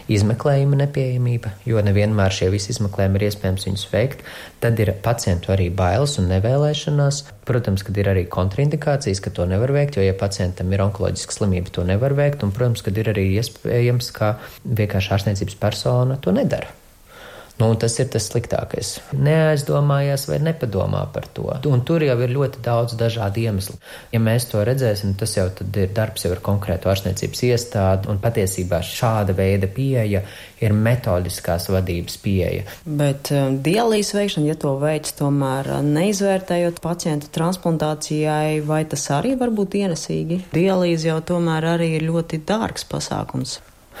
izmeklējuma nepieejamība, jo nevienmēr šie visi izmeklējumi ir iespējams viņus veikt. Tad ir pacientu arī bailes un nevēlēšanās. Protams, kad ir arī kontraindikācijas, ka to nevar veikt, jo, ja pacientam ir onkoloģiska slimība, to nevar veikt. Un, protams, kad ir arī iespējams, ka vienkārši ārstniecības persona to nedara. Nu, un tas ir tas sliktākais. Neaizdomājās vai nepadomā par to. Un tur jau ir ļoti daudz dažādu iemeslu. Ja mēs to redzēsim, tas jau tad ir darbs jau ar konkrētu ārstniecības iestādi, un patiesībā šāda veida pieeja ir metodiskās vadības pieeja. Bet dialīzes veikšana, ja to veids tomēr neizvērtējot pacientu transplantācijai, vai tas arī var būt ienesīgi? Dialīze jau tomēr arī ir ļoti dārgs pasākums.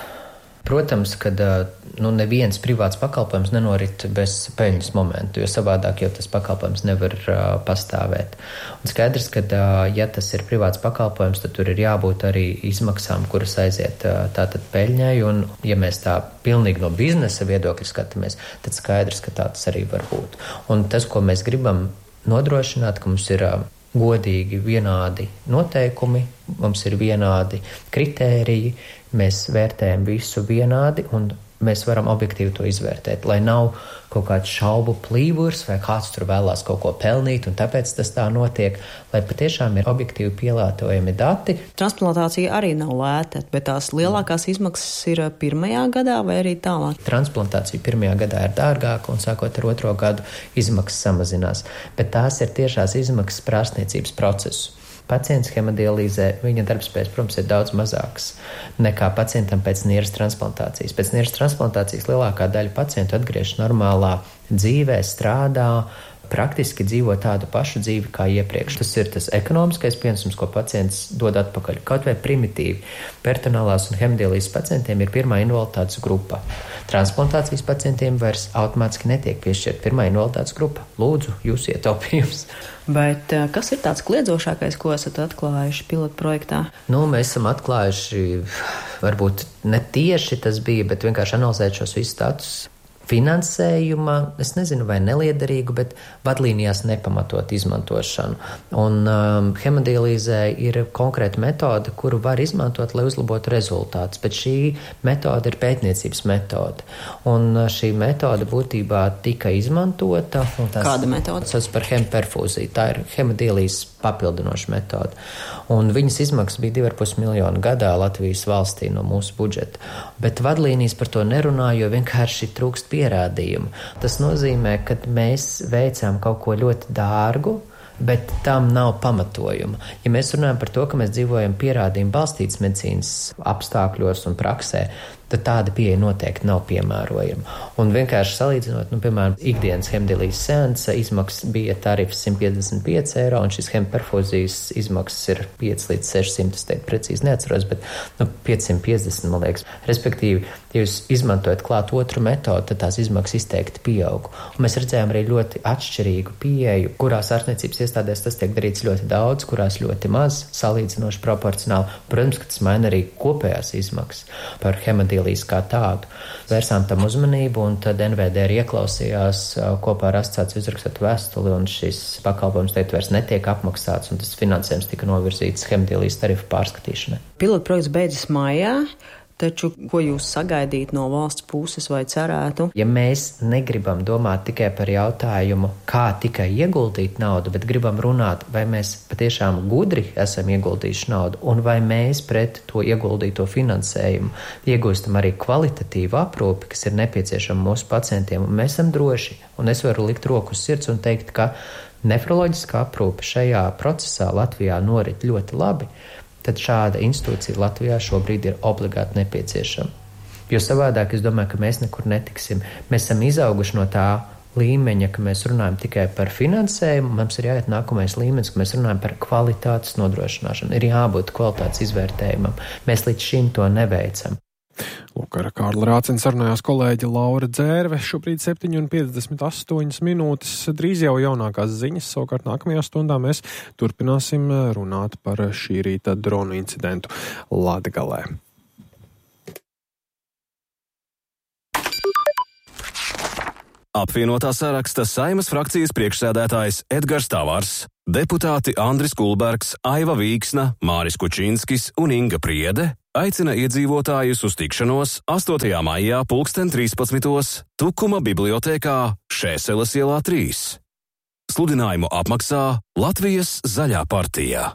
Protams, ka neviens privāts pakalpojums nenorit bez peļņas momentu, jo savādāk jau tas pakalpojums nevar pastāvēt. Un skaidrs, ka ja tas ir privāts pakalpojums, tad tur ir jābūt arī izmaksām, kuras aiziet tātad peļņai, un ja mēs tā pilnīgi no biznesa viedokļa skatāmies, tad skaidrs, ka tā tas arī var būt. Un tas, ko mēs gribam nodrošināt, ka mums ir godīgi vienādi noteikumi, mums ir vienādi kritēriji, mēs vērtējam visu vienādi un mēs varam objektīvi to izvērtēt, lai nav kaut kāds šaubu plīvurs vai kāds tur vēlās kaut ko pelnīt un tāpēc tas tā notiek, lai patiešām ir objektīvi pielātojami dati. Transplantācija arī nav lēta, bet tās lielākās izmaksas ir pirmajā gadā vai arī tālāk? Transplantācija pirmajā gadā ir dārgāka un sākot ar 2. gadu izmaksas samazinās, bet tās ir tiešās izmaksas par ārstniecības procesu. Pacients hemodialīzē, viņa darbspējas, protams, ir daudz mazāks nekā pacientam pēc nieras transplantācijas. Pēc nieras transplantācijas lielākā daļa pacientu atgriežas normālā dzīvē, strādā, praktiski dzīvo tādu pašu dzīvi kā iepriekš. Tas ir tas ekonomiskais pienesums, ko pacients dod atpakaļ. Kaut vai primitīvi. Peritoneālās un hemodialīzes pacientiem ir pirmā invaliditātes grupa. Transplantācijas pacientiem vairs automātiski netiek piešķirt pirmā invaliditātes grupa. Lūdzu, jūs ietaupījums. Bet kas ir tāds kliedzošākais, ko esat atklājuši pilotu projektā? Mēs esam atklājuši, varbūt ne tieši tas bija, bet vienkārši analizēt šos visus status. Finansējuma, es nezinu, vai neliederīgu, bet vadlīnijās nepamatot izmantošanu. Un hemodialīzē ir konkrēta metode, kuru var izmantot, lai uzlabotu rezultātus, bet šī metode ir pētniecības metode. Un šī metode būtībā tika izmantota. Kāda metode? Tas par hemperfūziju. Tā ir hemodialīzes papildinoša metode. Un viņas izmaksas bija 2,5 miljonu gadā Latvijas valstī no mūsu budžeta. Bet vadlīnijas par to nerunā, jo vienkārši trūkst pierādījumu. Tas nozīmē, ka mēs veicām kaut ko ļoti dārgu, bet tam nav pamatojuma. Ja mēs runājam par to, ka mēs dzīvojam pierādījumu balstītas medicīnas apstākļos un praksē, tad tāda pieeja noteikti nav piemērojama. Un vienkārši salīdzinot, piemēram, ikdienas hemodialīzes seansa izmaksas bija tarifs 155 eiro, un šis hemperfūzijas izmaksas ir 5 līdz 600, es teiktu precīzi neatceros, bet 550, man liekas. Respektīvi, ja jūs izmantojat klāt otru metodu, tad tās izmaksas izteikti pieaug. Un mēs redzējām arī ļoti atšķirīgu pieeju, kurās ārstniecības iestādēs tas tiek darīts ļoti daudz, kurās ļoti maz, salīdzinoši proporcionāli. Protams, ka tas maina arī kopējās izmaksas par hemodialīzi kā tādu. Vērsām tam uzmanību, un tad NVD arī ieklausījās kopā ar asociāciju uzrakstot vēstuli, un šis pakalpojums teikt vairs netiek apmaksāts, un tas finansējums tika novirzīts hemodialīzes tarifu pārskatīšanai. Pilotprojekts beidzas maijā. Taču, ko jūs sagaidīt no valsts puses vai cerētu? Ja mēs negribam domāt tikai par jautājumu, kā tikai ieguldīt naudu, bet gribam runāt, vai mēs patiešām gudri esam ieguldījuši naudu, un vai mēs pret to ieguldīto finansējumu iegūstam arī kvalitatīvu aprūpi, kas ir nepieciešama mūsu pacientiem, un mēs esam droši. Un es varu likt roku uz sirds un teikt, ka nefroloģiskā aprūpe šajā procesā Latvijā norit ļoti labi. Tad šāda institūcija Latvijā šobrīd ir obligāti nepieciešama. Jo savādāk es domāju, ka mēs nekur netiksim. Mēs esam izauguši no tā līmeņa, ka mēs runājam tikai par finansējumu, mums ir jāiet nākamais līmenis, ka mēs runājam par kvalitātes nodrošināšanu. Ir jābūt kvalitātes izvērtējumam. Mēs līdz šim to neveicam. Lūk, ar Kārli Rāceni sarunājās kolēģi Laura Dzērve. Šobrīd 7:58 minūtes. Drīz jau jaunākās ziņas, savukārt nākamajā stundā mēs turpināsim runāt par šī rīta dronu incidentu Latgalē. Apvienotā saraksta Saeimas frakcijas priekšsēdētājs Edgars Tavars, deputāti Andris Kulbergs, Aiva Vīksna, Māris Kučinskis un Inga Priede aicina iedzīvotājus uz tikšanos 8. maijā 13:00 Tukuma bibliotēkā Šēseles ielā 3. Sludinājumu apmaksā Latvijas Zaļā partija.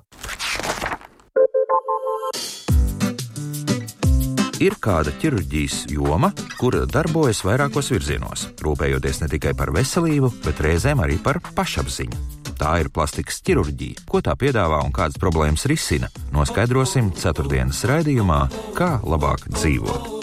Ir kāda ķirurģijas joma, kur darbojas vairākos virzienos, rūpējoties ne tikai par veselību, bet reizēm arī par pašapziņu. Tā ir plastikas ķirurģija. Ko tā piedāvā un kādas problēmas risina, noskaidrosim ceturtdienas raidījumā Kā labāk dzīvot.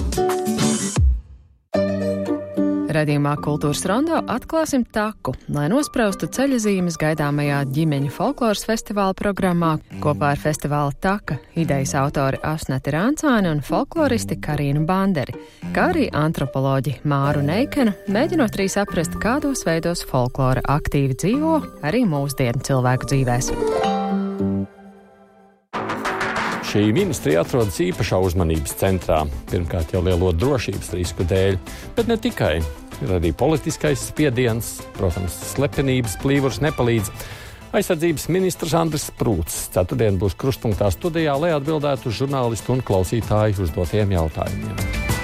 Raidījumā Kultūras rondo atklāsim taku, lai nospraustu ceļazīmes gaidāmajā ģimeņu folkloras festivāla programmā. Kopā ar festivāla Taka idejas autori Asnete Rāncāne un folkloristi Karīnu Banderi, kā arī antropoloģi Māru Neikenu, mēģinot arī saprast, kādos veidos folklora aktīvi dzīvo arī mūsdienu cilvēku dzīvēs. Šī ministrija atrodas īpašā uzmanības centrā, pirmkārt jau lielo drošības risku dēļ, bet ne tikai. Ir arī politiskais spiediens, protams, slepenības plīvurs nepalīdz. Aizsardzības ministrs Andris Prūts ceturtdien būs krustpunktā studijā, lai atbildētu uz žurnālistu un klausītāju uzdotiem jautājumiem.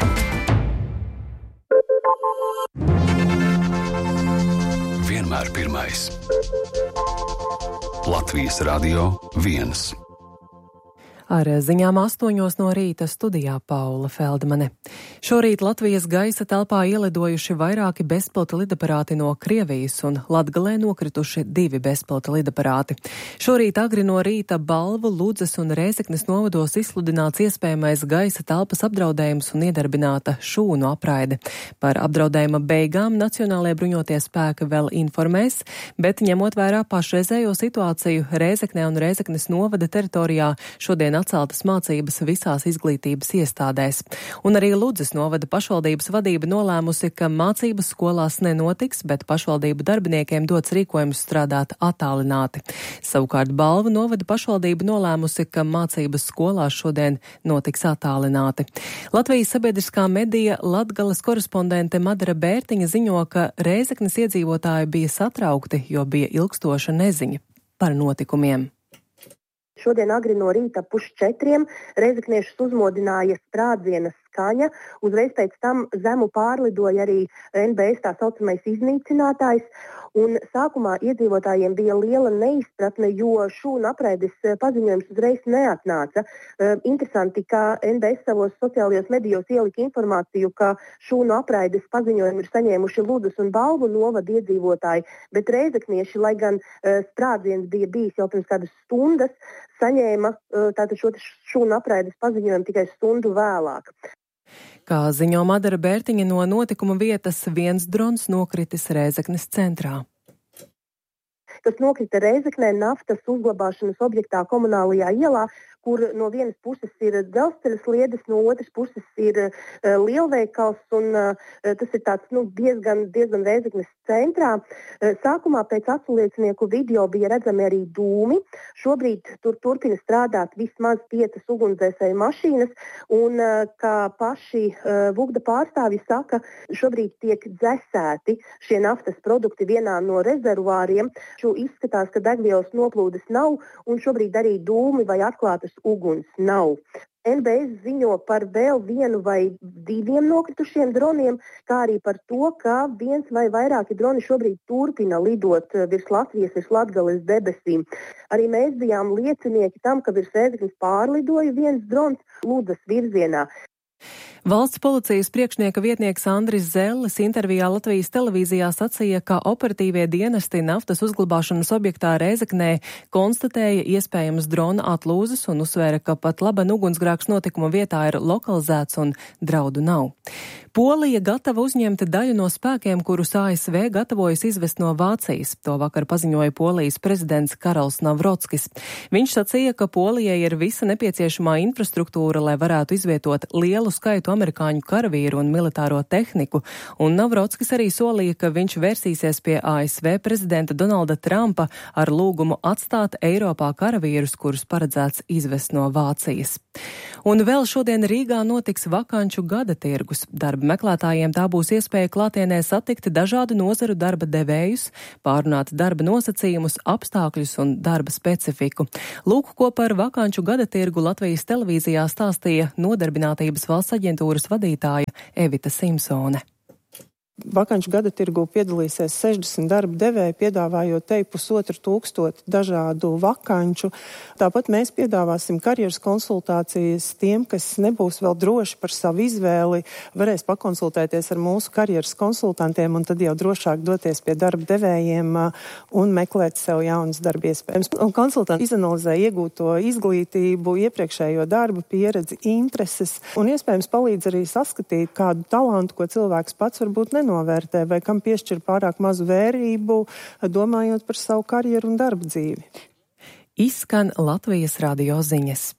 Vienmēr pirmais. Latvijas Radio 1. Ar ziņām 8 no rīta studijā Paula Feldmane. Šorīt Latvijas gaisa telpā ielidojuši vairāki bezpilota lidaparāti no Krievijas un Latgalē nokrituši 2 bezpilota lidaparāti. Šorīt agri no rīta Balvu, Ludzes un Rēzeknes novados izsludināts iespējamais gaisa telpas apdraudējums un iedarbināta šūnu apraide. Par apdraudējuma beigām Nacionālajie bruņotie spēki vēl informēs, bet ņemot vērā pašreizējo situāciju Rēzeknē un Rēzeknes novada teritorijā šodien atceltas mācības visās izglītības iestādēs. Un arī Ludzes novada pašvaldības vadība nolēmusi, ka mācības skolās nenotiks, bet pašvaldību darbiniekiem dots rīkojums strādāt attālināti. Savukārt Balvu novada pašvaldība nolēmusi, ka mācības skolās šodien notiks attālināti. Latvijas sabiedriskā medija Latgales korespondente Madara Bērtiņa ziņo, ka Rēzeknes iedzīvotāji bija satraukti, jo bija ilgstoša neziņa par notikumiem. Šodien agri no rīta 3:30 rēzekniešus uzmodināja sprādziena skaņa. Uzreiz pēc tam zemu pārlidoja arī NBS tā saucamais iznīcinātājs. Un sākumā iedzīvotājiem bija liela neizpratne, jo šūnu apraides paziņojums uzreiz neatnāca. Interesanti, ka NBS savos sociālajos medijos ielika informāciju, ka šūnu apraides paziņojumu ir saņēmuši Ludzes un Balvu novada iedzīvotāji, bet rēzeknieši, lai gan sprādziens bija bijis jau pirms kādas stundas, saņēma tātad šo šūnu apraides paziņojumu tikai stundu vēlāk. Kā ziņo Madara Bērtiņa, no notikuma vietas viens drons nokritis Rēzeknes centrā. Kas nokrita Rēzeknē naftas uzglabāšanas objektā Komunālajā ielā, kur no vienas puses ir dzelzceļa sliedes, no otras puses ir lielveikals, un tas ir tāds diezgan Rēzeknes centrā. Sākumā pēc aculiecinieku video bija redzami arī dūmi. Šobrīd tur turpina strādāt vismaz 5 ugunsdzēsēju mašīnas, un kā paši Vugda pārstāvji saka, šobrīd tiek dzēsēti šie naftas produkti vienā no rezervuāriem. Izskatās, ka degvielas noplūdes nav, un šobrīd arī dūmi vai atklātas uguns nav. NBS ziņo par vēl 1 vai 2 nokritušiem droniem, kā arī par to, ka 1 vai vairāki droni šobrīd turpina lidot virs Latvijas, virs Latgales debesīm. Arī mēs bijām liecinieki tam, ka virs Rēzeknes pārlidoja 1 drons Ludzes virzienā. Valsts policijas priekšnieka vietnieks Andris Zelles intervijā Latvijas televīzijā sacīja, ka operatīvie dienesti naftas uzglabāšanas objektā Rēzeknē konstatēja iespējamas drona atlūzes un uzsvēra, ka pat laban ugunsgrēks notikuma vietā ir lokalizēts un draudu nav. Polija gatava uzņemt daļu no spēkiem, kurus ASV gatavojas izvest no Vācijas. To vakar paziņoja Polijas prezidents Karls Navrockis. Viņš sacīja, ka Polijai ir visa nepieciešamā infrastruktūra, lai varētu izvietot lielu lielu skaitu amerikāņu karavīru un militāro tehniku, un Navrockis arī solīja, ka viņš vērsīsies pie ASV prezidenta Donalda Trumpa ar lūgumu atstāt Eiropā karavīrus, kurus paredzēts izvest no Vācijas. Un vēl šodien Rīgā notiks vakanču gada tirgus. Darba meklētājiem tā būs iespēja klātienē satikt dažādu nozaru darba devējus, pārunāt darba nosacījumus, apstākļus un darba specifiku. Lūk, ko par vakanču gada tirgu Latvijas televīzijā stāstīja Nodarbinātības valsts aģentūras vadītāja Evita Simpsone. Vakanču gada tirgū piedalīsies 60 darba devēji, piedāvājot te 1500 dažādu vakanču. Tāpat mēs piedāvāsim karjeras konsultācijas tiem, kas nebūs vēl droši par savu izvēli, varēs pakonsultēties ar mūsu karjeras konsultantiem un tad jau drošāk doties pie darba devējiem un meklēt sev jaunas darba iespējas. Un konsultanti izanalizē iegūto izglītību, iepriekšējo darba pieredzi, intereses un iespējams palīdz arī saskatīt kādu talantu, ko cilvēks pats varbūt nenovērtē vai kam piešķir pārāk mazu vērību, domājot par savu karjeru un darba dzīvi. Izskan Latvijas radio ziņas.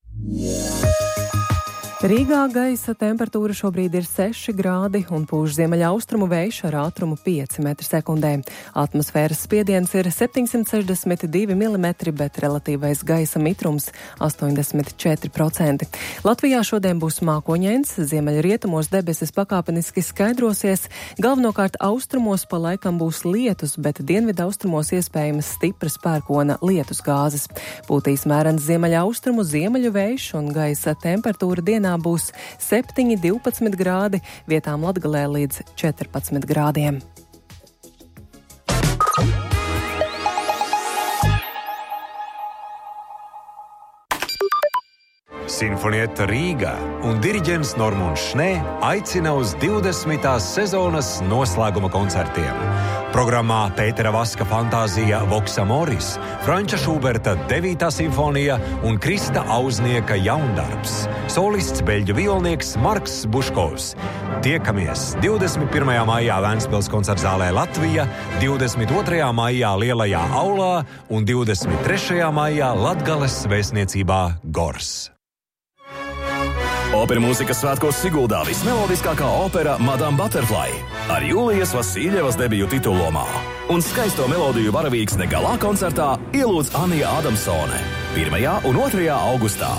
Rīgā gaisa temperatūra šobrīd ir 6 grādi un pūš ziemeļaustrumu vējš ar ātrumu 5 m/sekundē. Atmosfēras spiediens ir 762 mm, bet relatīvais gaisa mitrums 84%. Latvijā šodien būs mākoņains, ziemeļrietumos debesis pakāpeniski skaidrosies, galvenokārt austrumos pa laikam būs lietus, bet dienvidaustrumos iespējamas stipras pērkona lietus gāzes. Pūtīs mērens ziemeļaustrumu ziemeļu vējš un gaisa temperatūra dienā būs 7–12 grādi, vietām Latgalē līdz 14 grādiem. Sinfonietta Rīgā un diriģents Normunds Šnē aicina uz 20. sezonas noslēguma koncertiem. Programmā Pētera Vaska fantāzija Vox Amoris, Franča Šuberta 9. simfonija un Krista Auznieka jaundarbs. Solists beļģu violnieks Marks Buškovs. Tiekamies 21. maijā Vēncpils koncertzālē Latvija, 22. maijā Lielajā aulā un 23. maijā Latgales vēstniecībā Gors. Opera mūzikas svētkos Siguldā vismelodiskākā opera Madame Butterfly ar Jūlijas Vasiļevas debiju titulomā. Un skaisto melodiju varavīksne galā koncertā ielūdz Anija Adamsone 1. un 2. augustā.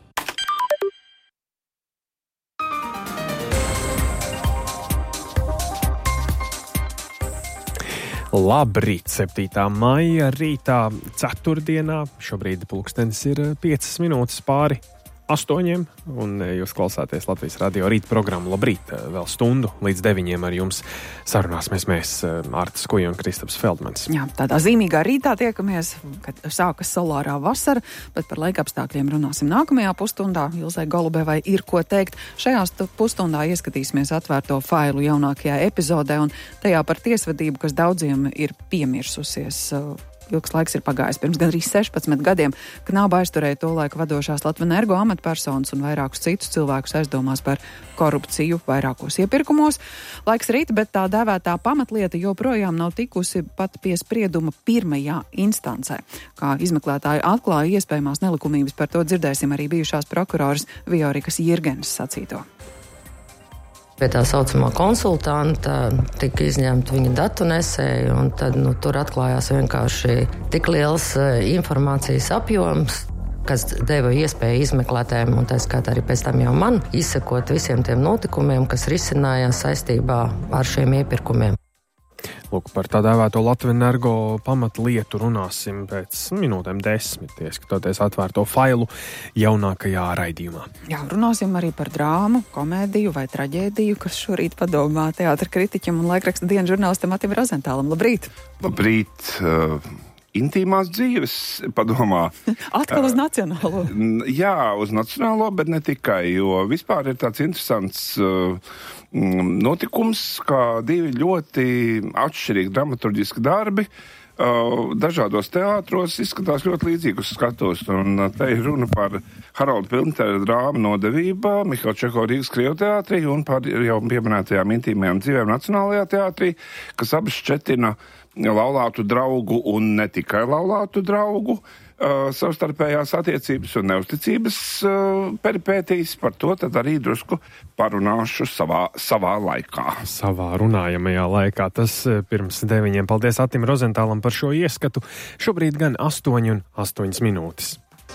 Labrīt, 7. maija rītā ceturtdienā. Šobrīd pulkstenis ir 5 minūtes pāri 8, un jūs klausāties Latvijas radio rīta programmu. Labrīt, vēl stundu līdz 9 ar jums sarunāsimies mēs, Artis Kuja un Kristaps Feldmans. Jā, tādā zīmīgā rītā tiekamies, kad sākas solārā vasara, bet par laikapstākļiem runāsim nākamajā pusstundā. Ilzai Golubevai ir ko teikt. Šajā pusstundā ieskatīsimies atvērto failu jaunākajā epizodē un tajā par tiesvedību, kas daudziem ir piemirsusies. Ilgs laiks ir pagājis. Pirms gandrīz 16 gadiem Knāba aizturēja to laiku vadošās Latvenergo amatpersonas un vairākus citus cilvēkus aizdomās par korupciju vairākos iepirkumos. Laiks rīt, bet tā dēvētā pamatlieta joprojām nav tikusi pat pie sprieduma pirmajā instancē. Kā izmeklētāji atklāja iespējamās nelikumības, par to dzirdēsim arī bijušās prokuroras Viorikas Jirgenes sacīto. Pie tā saucamā konsultanta tika izņemta viņa datu nesēja, un tad tur atklājās vienkārši tik liels informācijas apjoms, kas deva iespēju izmeklētājiem, un tā skaitā arī pēc tam jau man, izsekot visiem tiem notikumiem, kas risinājās saistībā ar šiem iepirkumiem. Lūk, par tā dēvēto Latvenergo pamatlietu runāsim pēc minūtēm 10, skatoties atvērto failu jaunākajā raidījumā. Jā, runāsim arī par drāmu, komēdiju vai traģēdiju, kas šorīt padomā teātra kritiķim un laikraksta dienas žurnālistam Matim Rozentālam. Labrīt! Labrīt! Intīmās dzīves padomā. Atkal uz nacionālo. Jā, uz nacionālo, bet ne tikai, jo vispār ir tāds interesants notikums, kā divi ļoti atšķirīgi dramaturģiski darbi dažādos teātros izskatās ļoti līdzīgus skatos. Un te ir runa par Harolda Pilntera drāmu Nodevība, Mihaila Čeho Rīgas Krievu teātrī un par jau pieminētajām intīmajām dzīvēm Nacionālajā teātrī, kas abas šķetina laulātu draugu un ne tikai laulātu draugu savstarpējās attiecības un neusticības peripētīs. Par to tad arī drusku parunāšu savā laikā. Savā runājamajā laikā. Tas pirms 9. Paldies Atim Rozentālam par šo ieskatu. Šobrīd gan 8:08 minūtes.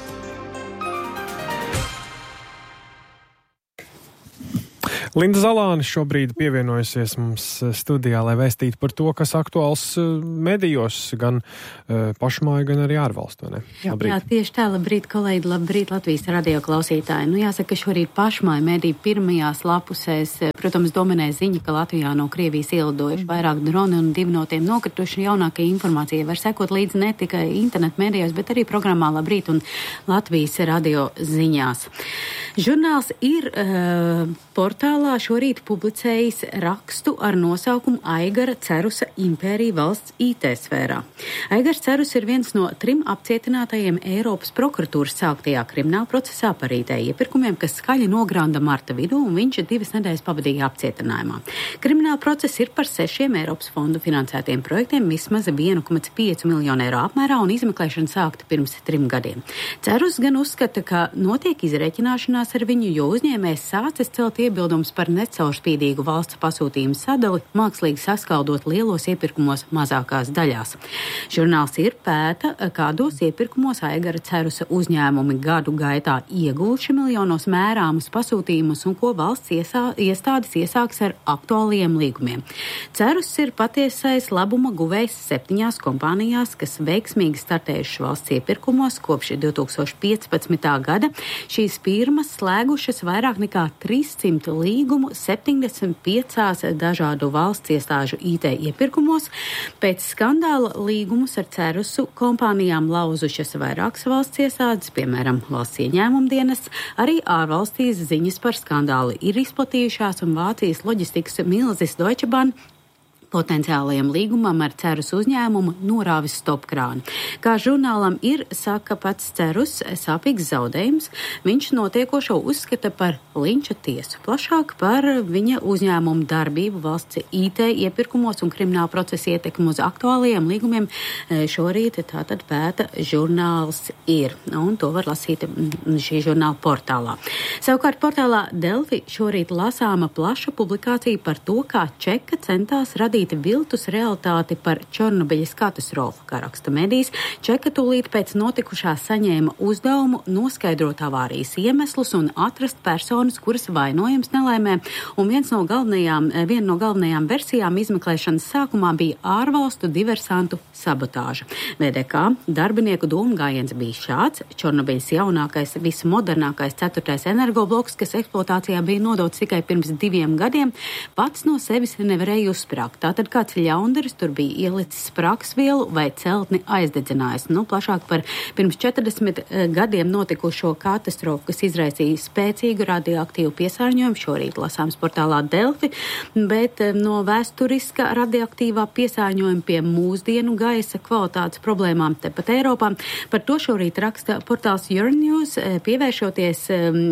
Linda Zalāne šobrīd pievienojusies mums studijā, lai vēstītu par to, kas aktuāls medijos, gan pašmāju, gan arī ārvalstu, ne? Labrīt. Jā, tieši tā, labrīt, kolēģi, labrīt, Latvijas radio klausītāji. Jāsaka, ka šorīt pašmāju mediju pirmajās lapusēs, protams, dominē ziņa, ka Latvijā no Krievijas ielidojuši vairāk droni un 2 no tiem nokrituši. Jaunākā informācija var sekot līdzi ne tikai internetu medijos, bet arī programmā Labrīt un Latvijas radio ziņās. Žurnāls ir portālā šorīt publicējis rakstu ar nosaukumu Aigara Cerusa impērija valsts IT sfērā. Aigars Cerus ir viens no 3 apcietinātajiem Eiropas prokuratūras sāktajā krimināla procesā par IT iepirkumiem, kas skaļi nogranda marta vidū, un viņš 2 nedēļas pavadīja apcietinājumā. Krimināla process ir par 6 Eiropas fondu finansētiem projektiem vismaz 1,5 miljonu eiro apmērā, un izmeklēšana sākta pirms 3 gadiem. Cerus gan uzskata, ka notiek izreķināšanās ar viņu, jo uzņēmējs sācis celt iebildumus par necaurspīdīgu valsts pasūtījumu sadali, mākslīgi saskaldot lielos iepirkumos mazākās daļās. Žurnāls ir pēta, kādos iepirkumos Aigara Cerusa uzņēmumi gadu gaitā ieguvuši miljonos mērāmus pasūtījumus un ko valsts iestādes iesāks ar aktuāliem līgumiem. Cerus ir patiesais labuma guvējs 7 kompānijās, kas veiksmīgi startējušas valsts iepirkumos kopš 2015. gada. Šīs firmas slēgušas vairāk nekā 300 līgumu 75 dažādu valsts iestāžu IT iepirkumos. Pēc skandāla līgumus ar Cerusu kompānijām lauzušas vairākas valsts iestādes, piemēram, valsts ieņēmuma dienests, arī ārvalstīs ziņas par skandālu ir izplatījušās, un Vācijas loģistikas milzis Deutsche Bahn potenciālajiem līgumam ar Cerus uzņēmumu norāvis stopkrāni. Kā žurnālam ir, saka pats Cerus, sāpīgs zaudējums, viņš notiekošo uzskata par linča tiesu. Plašāk par viņa uzņēmumu darbību valsts IT iepirkumos un krimināla procesa ietekmu uz aktuālajiem līgumiem šorīt tātad pēta žurnāls ir, un to var lasīt šī žurnāla portālā. Savukārt portālā Delfi šorīt lasāma plaša publikācija par to, kā Čeka centās radīt viltus realitāti par Černobiļas katastrofu, kā raksta medijas. Čeka tūlīt pēc notikušā saņēma uzdevumu noskaidrot avārijas iemeslus un atrast personas, kuras vainojams nelaimē, un viena no galvenajām versijām izmeklēšanas sākumā bija ārvalstu diversantu sabotāža. VDK darbinieku domgājiens bija šāds: Černobiļas jaunākais, vismodernākais 4. energobloks, kas eksploatācijā bija nodots tikai pirms 2 gadiem, pats no sevis nevarēja uzsprāgt. Tātad kāds ļaundaris tur bija ielicis spraksvielu vai celtni aizdedzinājis. Plašāk par pirms 40 gadiem notikušo katastrofu, kas izraisīja spēcīgu radioaktīvu piesārņojumu, šorīt lasāms portālā Delfi, bet no vēsturiska radioaktīvā piesārņojuma pie mūsdienu gaisa kvalitātes problēmām tepat Eiropā. Par to šorīt raksta portāls Euronews, pievēršoties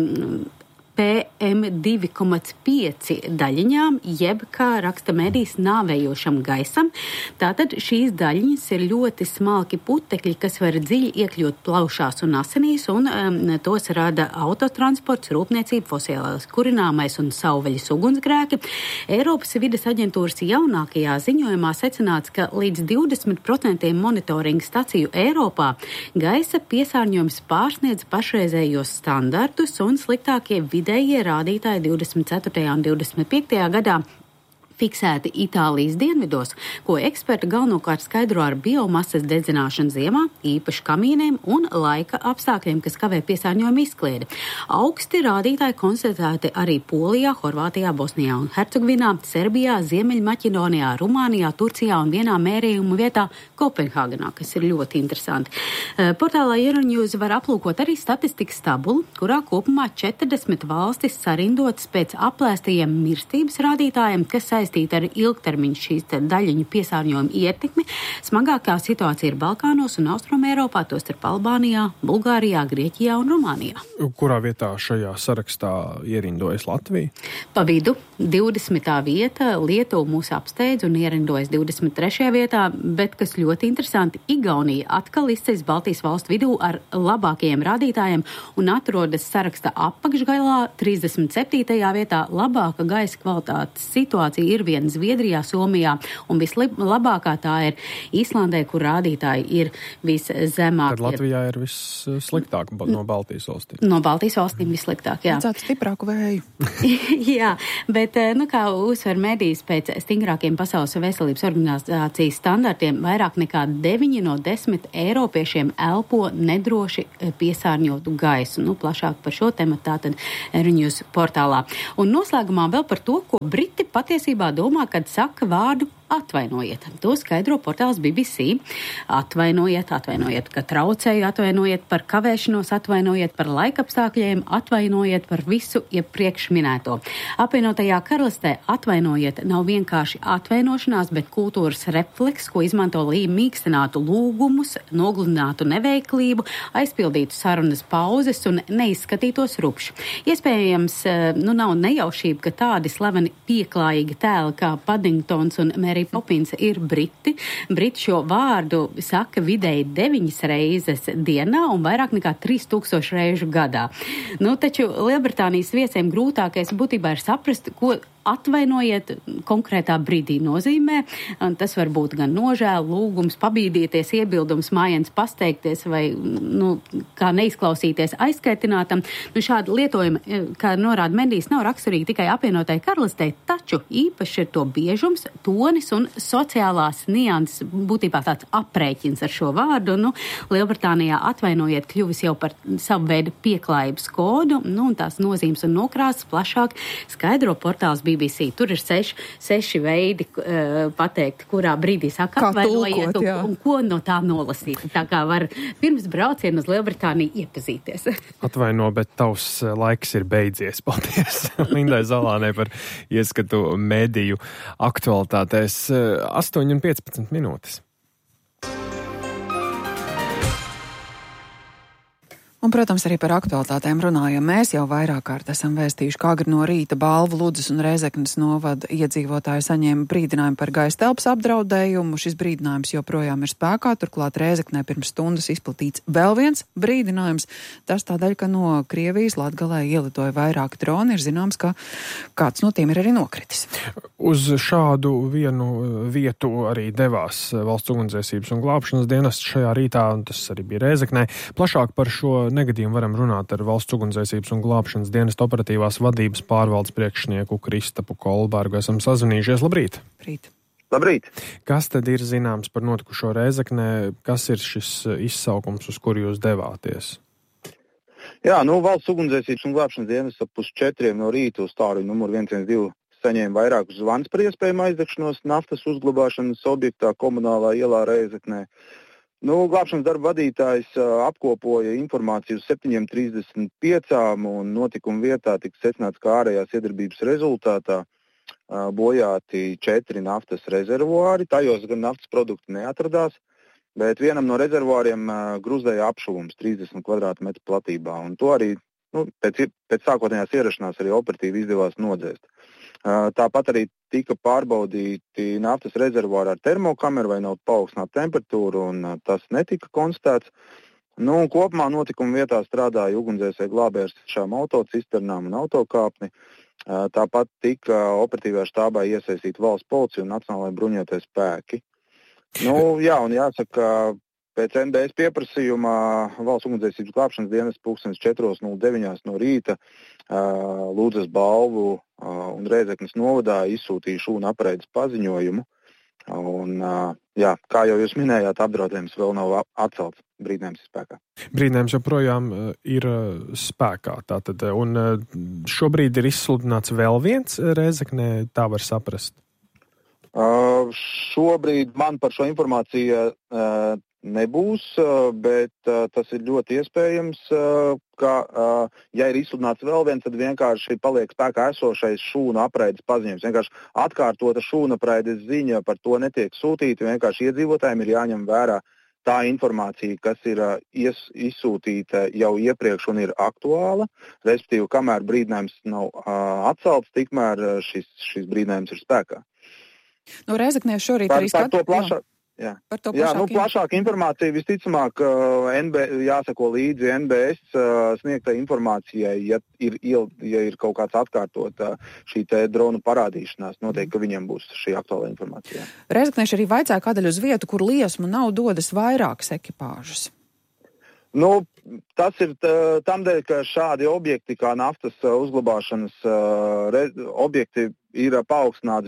PM2,5 daļiņām, jeb, kā raksta medijas, nāvējošam gaisam. Tātad šīs daļiņas ir ļoti smalki putekļi, kas var dziļi iekļūt plaušās un asinīs, un tos rada autotransports, rūpniecība, fosilās kurināmais un savvaļas ugunsgrēki. Eiropas vides aģentūras jaunākajā ziņojumā secināts, ka līdz 20% monitoringa staciju Eiropā gaisa piesārņojums pārsniedz pašreizējos standartus, un sliktākie vidējie rādītāji 24. un 25. gadā fiksēti Itālijas dienvidos, ko eksperti galvenokārt skaidro ar biomasas dedzināšanu ziemā, īpaši kamīniem un laika apstākļiem, kas kavē piesārņojumu izkliedi. Augsti rādītāji konstatēti arī Polijā, Horvātijā, Bosnijā un Hercegvinā, Serbijā, Ziemeļmaķedonijā, Rumānijā, Turcijā un vienā mērījuma vietā Kopenhāgenā, kas ir ļoti interesanti. Portālā Euronews var aplūkot arī statistikas tabulu, kurā kopumā 40 valstis sarindotas pēc aplēstajiem mirstības rādītājiem, kas saistīta ar ilgtermiņu šīs daļiņu piesārņojuma ietekmi. Smagākā situācija ir Balkānos un Austrumēropā, tostarp Albānijā, Bulgārijā, Grieķijā un Rumānijā. Kurā vietā šajā sarakstā ierindojas Latvija? Pa vidu 20. vieta, Lietuva mūs apsteidz un ierindojas 23. vietā, bet, kas ļoti interesanti, Igaunija atkal izceļas Baltijas valstu vidū ar labākajiem rādītājiem un atrodas saraksta apakšgalā 37. vietā. Labāka gaisa kvalitātes situācija ir vien Zviedrijā, Somijā un vislabākā tā ir Īslandē, kur rādītāji ir viszemākie. Tad Latvijā ir vissliktāk no Baltijas valstīm. No Baltijas valstīm vissliktāk, jā. Vajadzētu stiprāku vēju. Jā, bet, kā uzsver medijas pēc stingrākiem Pasaules veselības organizācijas standartiem, vairāk nekā 9 no 10 eiropiešiem elpo nedroši piesārņotu gaisu. Plašāk par šo tematu tātad Euronews portālā. Un noslēgumā vēl par to, ko Briti patiesībā domā, kad saka vārdu atvainojiet. To skaidro portāls BBC. Atvainojiet, ka traucēju, atvainojiet par kavēšanos, atvainojiet par laikapstākļiem, atvainojiet par visu iepriekš minēto. Apvienotajā karalistē atvainojiet nav vienkārši atvainošanās, bet kultūras refleks, ko izmanto mīkstinātu lūgumus, nogludinātu neveiklību, aizpildītu sarunas pauzes un neizskatītos rupši. Iespējams, nav nejaušība, ka tādi slaveni pieklājīgi tēli kā Paddingtons un Mary Poppins ir Briti. Briti šo vārdu saka vidēji 9 reizes dienā un vairāk nekā 3000 reižu gadā. Taču Lielbritānijas viesiem grūtākais būtībā ir saprast, ko atvainojiet konkrētā brīdī nozīmē. Tas var būt gan nožēla, lūgums, pabīdīties, iebildums, mājiens pasteikties vai, kā neizklausīties aizskaitinātam. Šādi lietojumi, kā norāda medijas, nav raksturīgi tikai apvienotai karalistei, taču īpaši ir to biežums, tonis un sociālās nianses, būtībā tāds aprēķins ar šo vārdu. Lielbritānijā atvainojiet kļuvis jau par savu veidu pieklājības kodu, un tās nozīmes un nokrāsas plašāk skaidro portāls BBC. Tur ir 6 veidi pateikt, kurā brīdī saka atvainojiet un ko no tā nolasīt. Tā kā var pirms brauciena uz Lielbritāniju iepazīties. Atvaino, bet tavs laiks ir beidzies. Paldies Lindai Zalānei par ieskatu mediju aktualitātēs. 8:15 minūtes. Un, protams, arī par aktualitātēm runājam. Mēs jau vairāk kārt esam vēstījuši, kā agri no rīta Balvu, Ludzas un Rēzeknes novada iedzīvotāji saņēma brīdinājumu par gaisa telpas apdraudējumu. Šis brīdinājums joprojām ir spēkā, turklāt Rēzeknē pirms stundas izplatīts vēl viens brīdinājums. Tas tādēļ, ka no Krievijas Latgalē ielidoja vairāki droni, ir zināms, ka kāds no tiem ir arī nokritis. Uz šādu vienu vietu arī devās Valsts ugunsdzēsības un glābšanas dienests šajā rītā, un tas arī bija Rēzeknē. Plašāk par šo negadījumu varam runāt ar Valsts ugunsdzēsības un glābšanas dienesta operatīvās vadības pārvaldes priekšnieku Kristapu Kolbergu. Esam sazvanījušies. Labrīt! Labrīt! Kas tad ir zināms par notikušo Rēzeknē? Kas ir šis izsaukums, uz kuru jūs devāties? Jā, Valsts ugunsdzēsības un glābšanas dienesta ap 4:00 no rīta uz tālruņa numuru 112 saņēma vairākus zvans par iespējamu aizdegšanos naftas uzglabāšanas objektā Komunālā ielā Rēzeknē. Glābšanas darba vadītājs apkopoja informāciju uz 7:35 un notikuma vietā tika secināts, ka ārējās iedarbības rezultātā bojāti 4 naftas rezervuāri. Tajos gan naftas produkti neatradās, bet vienam no rezervuāriem gruzēja apšuvums 30 kvadrātmetru platībā. Un to arī pēc sākotnējās ierašanās arī operatīvi izdevās nodzēst. Tāpat arī tika pārbaudīti naftas rezervuāri ar termokameru, vai nav paaugstināta temperatūra, un tas netika konstatēts. Kopumā notikuma vietā strādāja ugunsdzēsēji glābēji ar šām autocisternām un autokāpni. Tāpat tika operatīvajā štābā iesaistīta valsts policija un nacionālajie bruņotie spēki. Un jāsaka, pēc NBS pieprasījumā Valsts ugunsdzēsības glābšanas dienas 4:09 no rīta Ludzas, Balvu un Rēzeknes novadā izsūtīja šūnu apreides paziņojumu. Un, kā jau jūs minējāt, apdraudējums vēl nav atcelts, brīdinājums ir spēkā. Brīdinājums joprojām ir spēkā. Tātad, un šobrīd ir izsludināts vēl viens Rēzeknē, tā var saprast? Šobrīd man par šo informāciju nebūs, bet tas ir ļoti iespējams, ka, ja ir izsludināts vēl viens, tad vienkārši paliek spēkā esošais šūnu apraides paziņojums. Vienkārši atkārtota šūnu apraides ziņa par to netiek sūtīta, vienkārši iedzīvotājiem ir jāņem vērā tā informācija, kas ir izsūtīta jau iepriekš un ir aktuāla, respektīvi, kamēr brīdinājums nav atcelts, tikmēr šis brīdinājums ir spēkā. No Rēzeknē šorīt arī skatījās. Plašāka informācija visticamāk jāsako līdzi NBS sniegtai informācijai, ja ir kaut kāds atkārtot šī te dronu parādīšanās, noteikti, ka viņiem būs šī aktuāla informācija. Rēzeknieši arī vaicāja, kādēļ uz vietu, kur liesmu nav, dodas vairākas ekipāžas. Tas ir tamdēļ, ka šādi objekti kā naftas uzglabāšanas objekti ir paaugstināts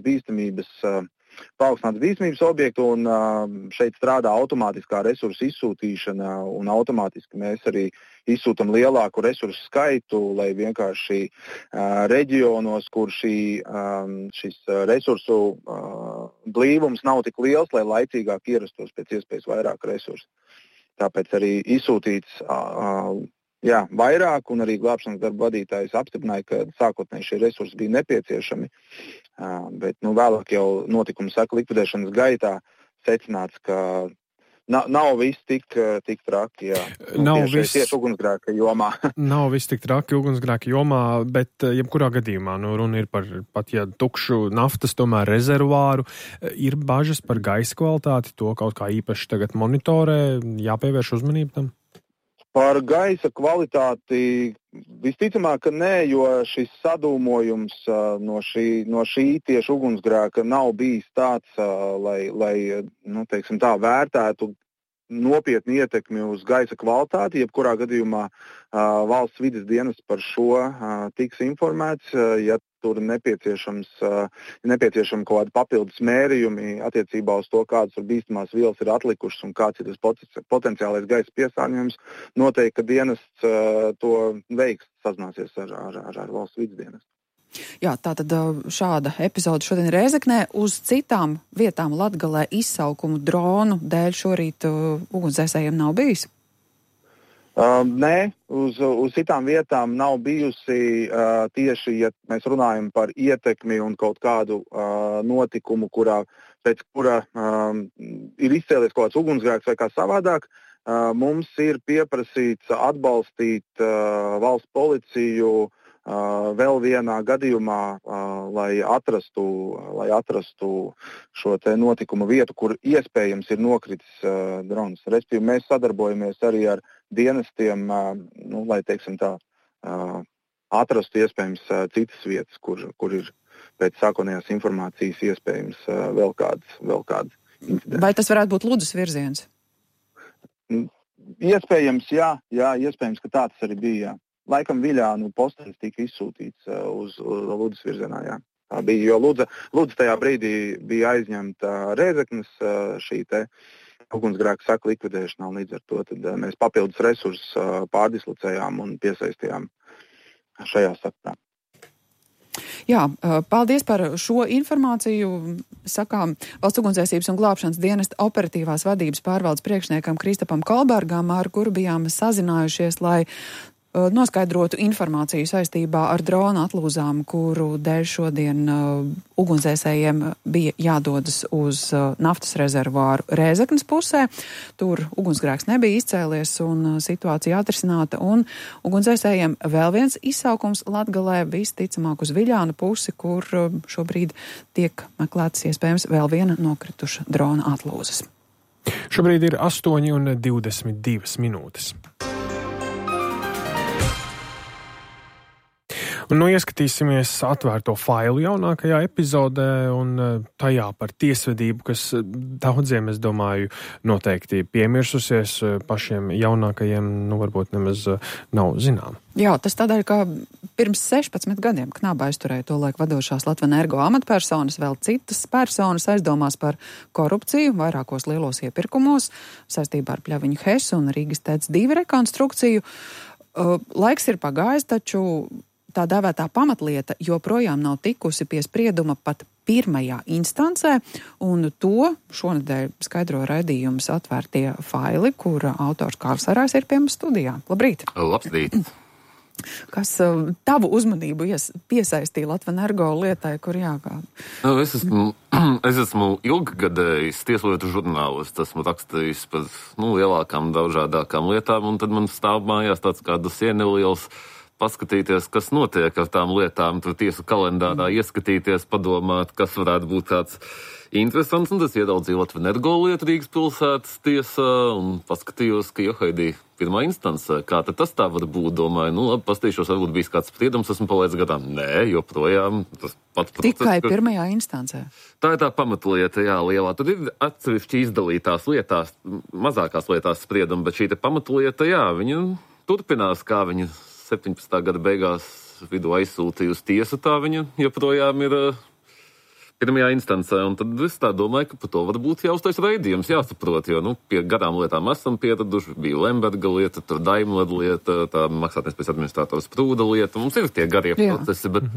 bīstamības objektu, un šeit strādā automātiskā resursu izsūtīšana, un automātiski mēs arī izsūtam lielāku resursu skaitu, lai vienkārši reģionos, kur šis resursu blīvums nav tik liels, lai laicīgāk ierastos pēc iespējas vairāk resursu. Tāpēc arī izsūtīts vairāk, un arī glābšanas darba vadītājs apstiprināja, ka sākotnēji šie resursi bija nepieciešami, bet vēlāk jau notikumu seku likvidēšanas gaitā secināts, ka nav viss tik traki, tieši ugunsgrēka jomā. Nav viss tik traki ugunsgrēka jomā, bet jebkurā gadījumā runa ir par pat tukšu naftas tomēr rezervāru. Ir bažas par gaisa kvalitāti, to kaut kā īpaši tagad monitorē, jāpievērš uzmanību tam? Par gaisa kvalitāti visticamāk, ka nē, jo šis sadūmojums no šī tieši ugunsgrēka nav bijis tāds, lai teiksim tā, vērtētu nopietnu ietekmi uz gaisa kvalitāti. Jebkurā gadījumā valsts vides dienas par šo tiks informēts, ja tur nepieciešami kaut kādi papildus mērījumi attiecībā uz to, kādas bīstamās vielas ir atlikušas un kāds ir tas potenciālais gaisa piesārņojums. Noteikti, ka dienests to veiks, sazināsies ar valsts vides dienestu. Jā, tātad šāda epizode šodien Rēzeknē. Uz citām vietām Latgalē izsaukumu dronu dēļ šorīt ugunsdzēsējiem nav bijis? Nē, uz citām vietām nav bijusi tieši, ja mēs runājam par ietekmi un kaut kādu notikumu, pēc kura ir izcēlies kaut kāds ugunsgrēks vai kā savādāk. Mums ir pieprasīts atbalstīt valsts policiju vēl vienā gadījumā, lai atrastu šo te notikumu vietu, kur iespējams ir nokritis drons. Respektīvi, mēs sadarbojamies arī ar dienestiem, lai teiksim tā, atrastu iespējams citas vietas, kur ir pēc sākotnējās informācijas iespējams vēl kāds incidents. Vai tas varētu būt Ludzas virziens? Iespējams, jā, iespējams, ka tā tas arī bija, jā. Laikam Viļā postenis tika izsūtīts uz Ludzas virzienā, jā. Tā bija, jo Ludza tajā brīdī bija aizņemta Rēzeknes šī te ugunsgrēka seku likvidēšanā, un līdz ar to tad mēs papildus resursus pārdislocējām un piesaistījām šajā sakarā. Jā, paldies par šo informāciju. Sakām Valsts ugunsdzēsības un glābšanas dienesta operatīvās vadības pārvaldes priekšniekam Kristapam Kolbergam, ar kuru bijām sazinājušies, lai noskaidrotu informāciju saistībā ar drona atlūzām, kuru dēļ šodien ugunsdzēsējiem bija jādodas uz naftas rezervāru Rēzeknes pusē. Tur ugunsgrēks nebija izcēlies un situācija atrisināta, un ugunsdzēsējiem vēl viens izsaukums Latgalē, visticamāk uz Viļānu pusi, kur šobrīd tiek meklētas iespējams vēl viena nokrituša drona atlūzas. Šobrīd ir 8:22 minūtes. Un ieskatīsimies atvērto failu jaunākajā epizodē un tajā par tiesvedību, kas daudziem, es domāju, noteikti piemirsusies, pašiem jaunākajiem, varbūt nemaz nav zinām. Jā, tas tādēļ, ka pirms 16 gadiem Knaba aizturēja tolaik vadošās Latvenergo amatpersonas, vēl citas personas aizdomās par korupciju vairākos lielos iepirkumos saistībā ar Pļaviņu Hesu un Rīgas TEC 2 rekonstrukciju. Laiks ir pagājis, taču tā dēvētā pamatlieta joprojām nav tikusi pie sprieduma pat pirmajā instancē, un to šonedēļ skaidro raidījums Atvērtie faili, kura autors Kārlis Arais ir pie mums studijā. Labrīt! Labdīt! Kas tavu uzmanību piesaistīja Latvenergo lietai, kur jāgāda? Es esmu ilggadējis tieslietu žurnālists, esmu rakstījis par lielākām, dažādākām lietām, un tad man stāv mājās tāds kādus ieneliels paskatīties, kas notiek ar tām lietām, tur tiesu kalendārā ieskatīties, padomāt, kas varētu būt tāds interesants, un tas ieraudzīju Latvenergo lietu Rīgas pilsētas tiesā, un paskatījos, ka johaidī pirmā instancē, kā tad tas tā var būt, domāju, labi, pastīšos, varbūt bijis kāds spriedums, esmu palaidis gadām. Nē, joprojām tas pats process. Tikai pirmajā instancē? Tā ir tā pamatlieta, jā, lielā. Tur ir atsevišķi izdalītās lietās, mazākās lietās spriedumi, bet šī te pamatlieta, jā, viņa turpinās, kā viņa 17. gada beigās vidu aizsūtīja uz tiesu, tā viņa joprojām ir pirmajā instancē, un tad es tā domāju, ka par to varbūt jāuztais raidījums, jāsaprot, jo, pie gadām lietām esam pieraduši, bija Lemberga lieta, tur Daimler lieta, tā maksātnespējas administrators Prūda lieta, mums ir tie garie procesi, bet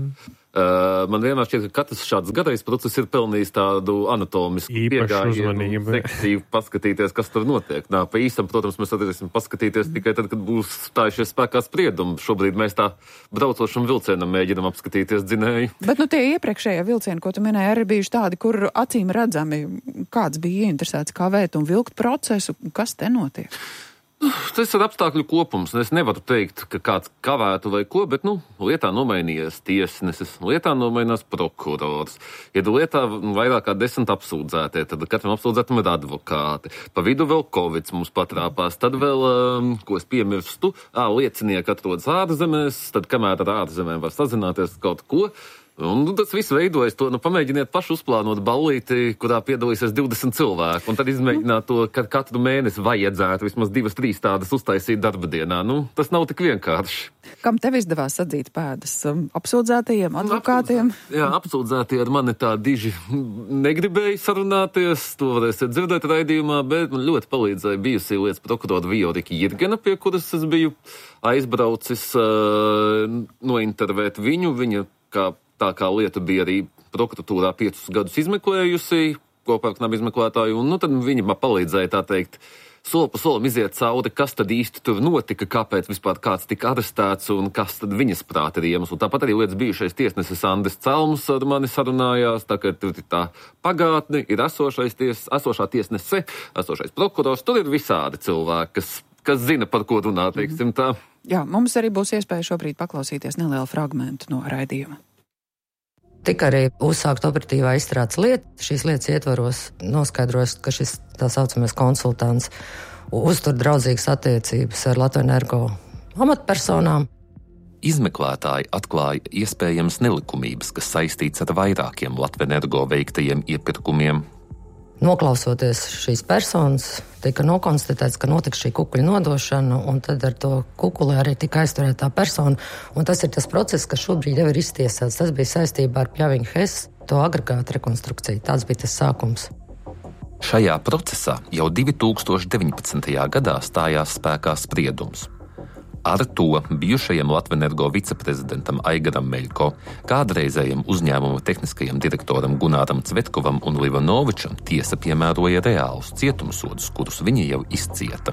man vienmēr šķiet, ka katrs šāds garais process ir pelnījis tādu anatomisku piegājienu, sekciju paskatīties, kas tur notiek. Pa īsam, protams, mēs varēsim paskatīties tikai tad, kad būs stājušies spēkā spriedumi. Šobrīd mēs tā braucošam vilcienam mēģinam apskatīties dzinēju. Bet, tie iepriekšējie vilcieni, ko tu minēji, arī bijuši tādi, kur acīm redzami kāds bija ieinteresēts kavēt un vilkt procesu. Kas te notiek? Tas ir apstākļu kopums. Es nevaru teikt, ka kāds kavētu vai ko, bet, lietā nomainījies tiesnesis, lietā nomainās prokurors. Ir lietā vairāk kā 10 apsūdzētie, tad katram apsūdzētam ir advokāti. Pa vidu vēl Covids mums patrāpās, tad vēl, ko es piemirstu, liecinieki atrodas ārzemēs, tad kamēr ar ārzemēm var sazināties kaut ko. Un tas viss veidojas to, pamēģiniet paši uzplānot ballīti, kurā piedalīsies 20 cilvēku, un tad izmēģināt to, ka katru mēnesi vajadzētu vismaz 2-3 tādas uztaisīt darba dienā. Tas nav tik vienkārši. Kam tev izdevās sadzīt pēdas? Apsūdzētajiem, advokātiem? Jā, apsūdzētie ar mani tā diži negribēja sarunāties, to varēsiet dzirdēt raidījumā, bet man ļoti palīdzēja bijusī lietas prokurora Viorika Jirgena, pie kuras es biju aizbraucis nointervēt viņu, viņa tā kā lieta bija arī prokuratūrā 5 gadus izmeklējusi, kopā ar knabu izmeklētāju, un tad viņi man palīdzēja, tā teikt, soli pa solim iziet cauri, kas tad īsti tur notika, kāpēc vispār kāds tika arestēts un kas tad viņas prāt ir iemesls. Tāpat arī lietas bijušais tiesnesis Andris Celms ar mani sarunājās, tā kā tur ir tā pagātne, ir esošā tiesnese, esošais prokurors, tur ir visādi cilvēki, kas zina, par ko runā, teiksim tā. Jā, mums arī būs iespēja šobrīd paklausīties nelielu fragmentu no raidījuma. Tika arī uzsākt operatīvā izstrādes lieta. Šīs lietas ietvaros noskaidros, ka šis tā saucamais konsultants uztur draudzīgas attiecības ar Latvenergo amatpersonām. Izmeklētāji atklāja iespējamas nelikumības, kas saistīts ar vairākiem Latvenergo veiktajiem iepirkumiem. Noklausoties šīs personas, tika nokonstatēts, ka notika šī kukuļa nodošana, un tad ar to kukuli arī tika aizturētā persona. Un tas ir tas process, kas šobrīd jau ir iztiesāts. Tas bija saistībā ar Pļaviņu Hess, to agregātu rekonstrukciju. Tāds bija tas sākums. Šajā procesā jau 2019. gadā stājās spēkā spriedums. Ar to bijušajam Latvenergo viceprezidentam Aigaram Meļko, kādreizējam uzņēmuma tehniskajam direktoram Gunāram Cvetkovam un Livanovičam tiesa piemēroja reālus cietumsodus, kurus viņi jau izcieta.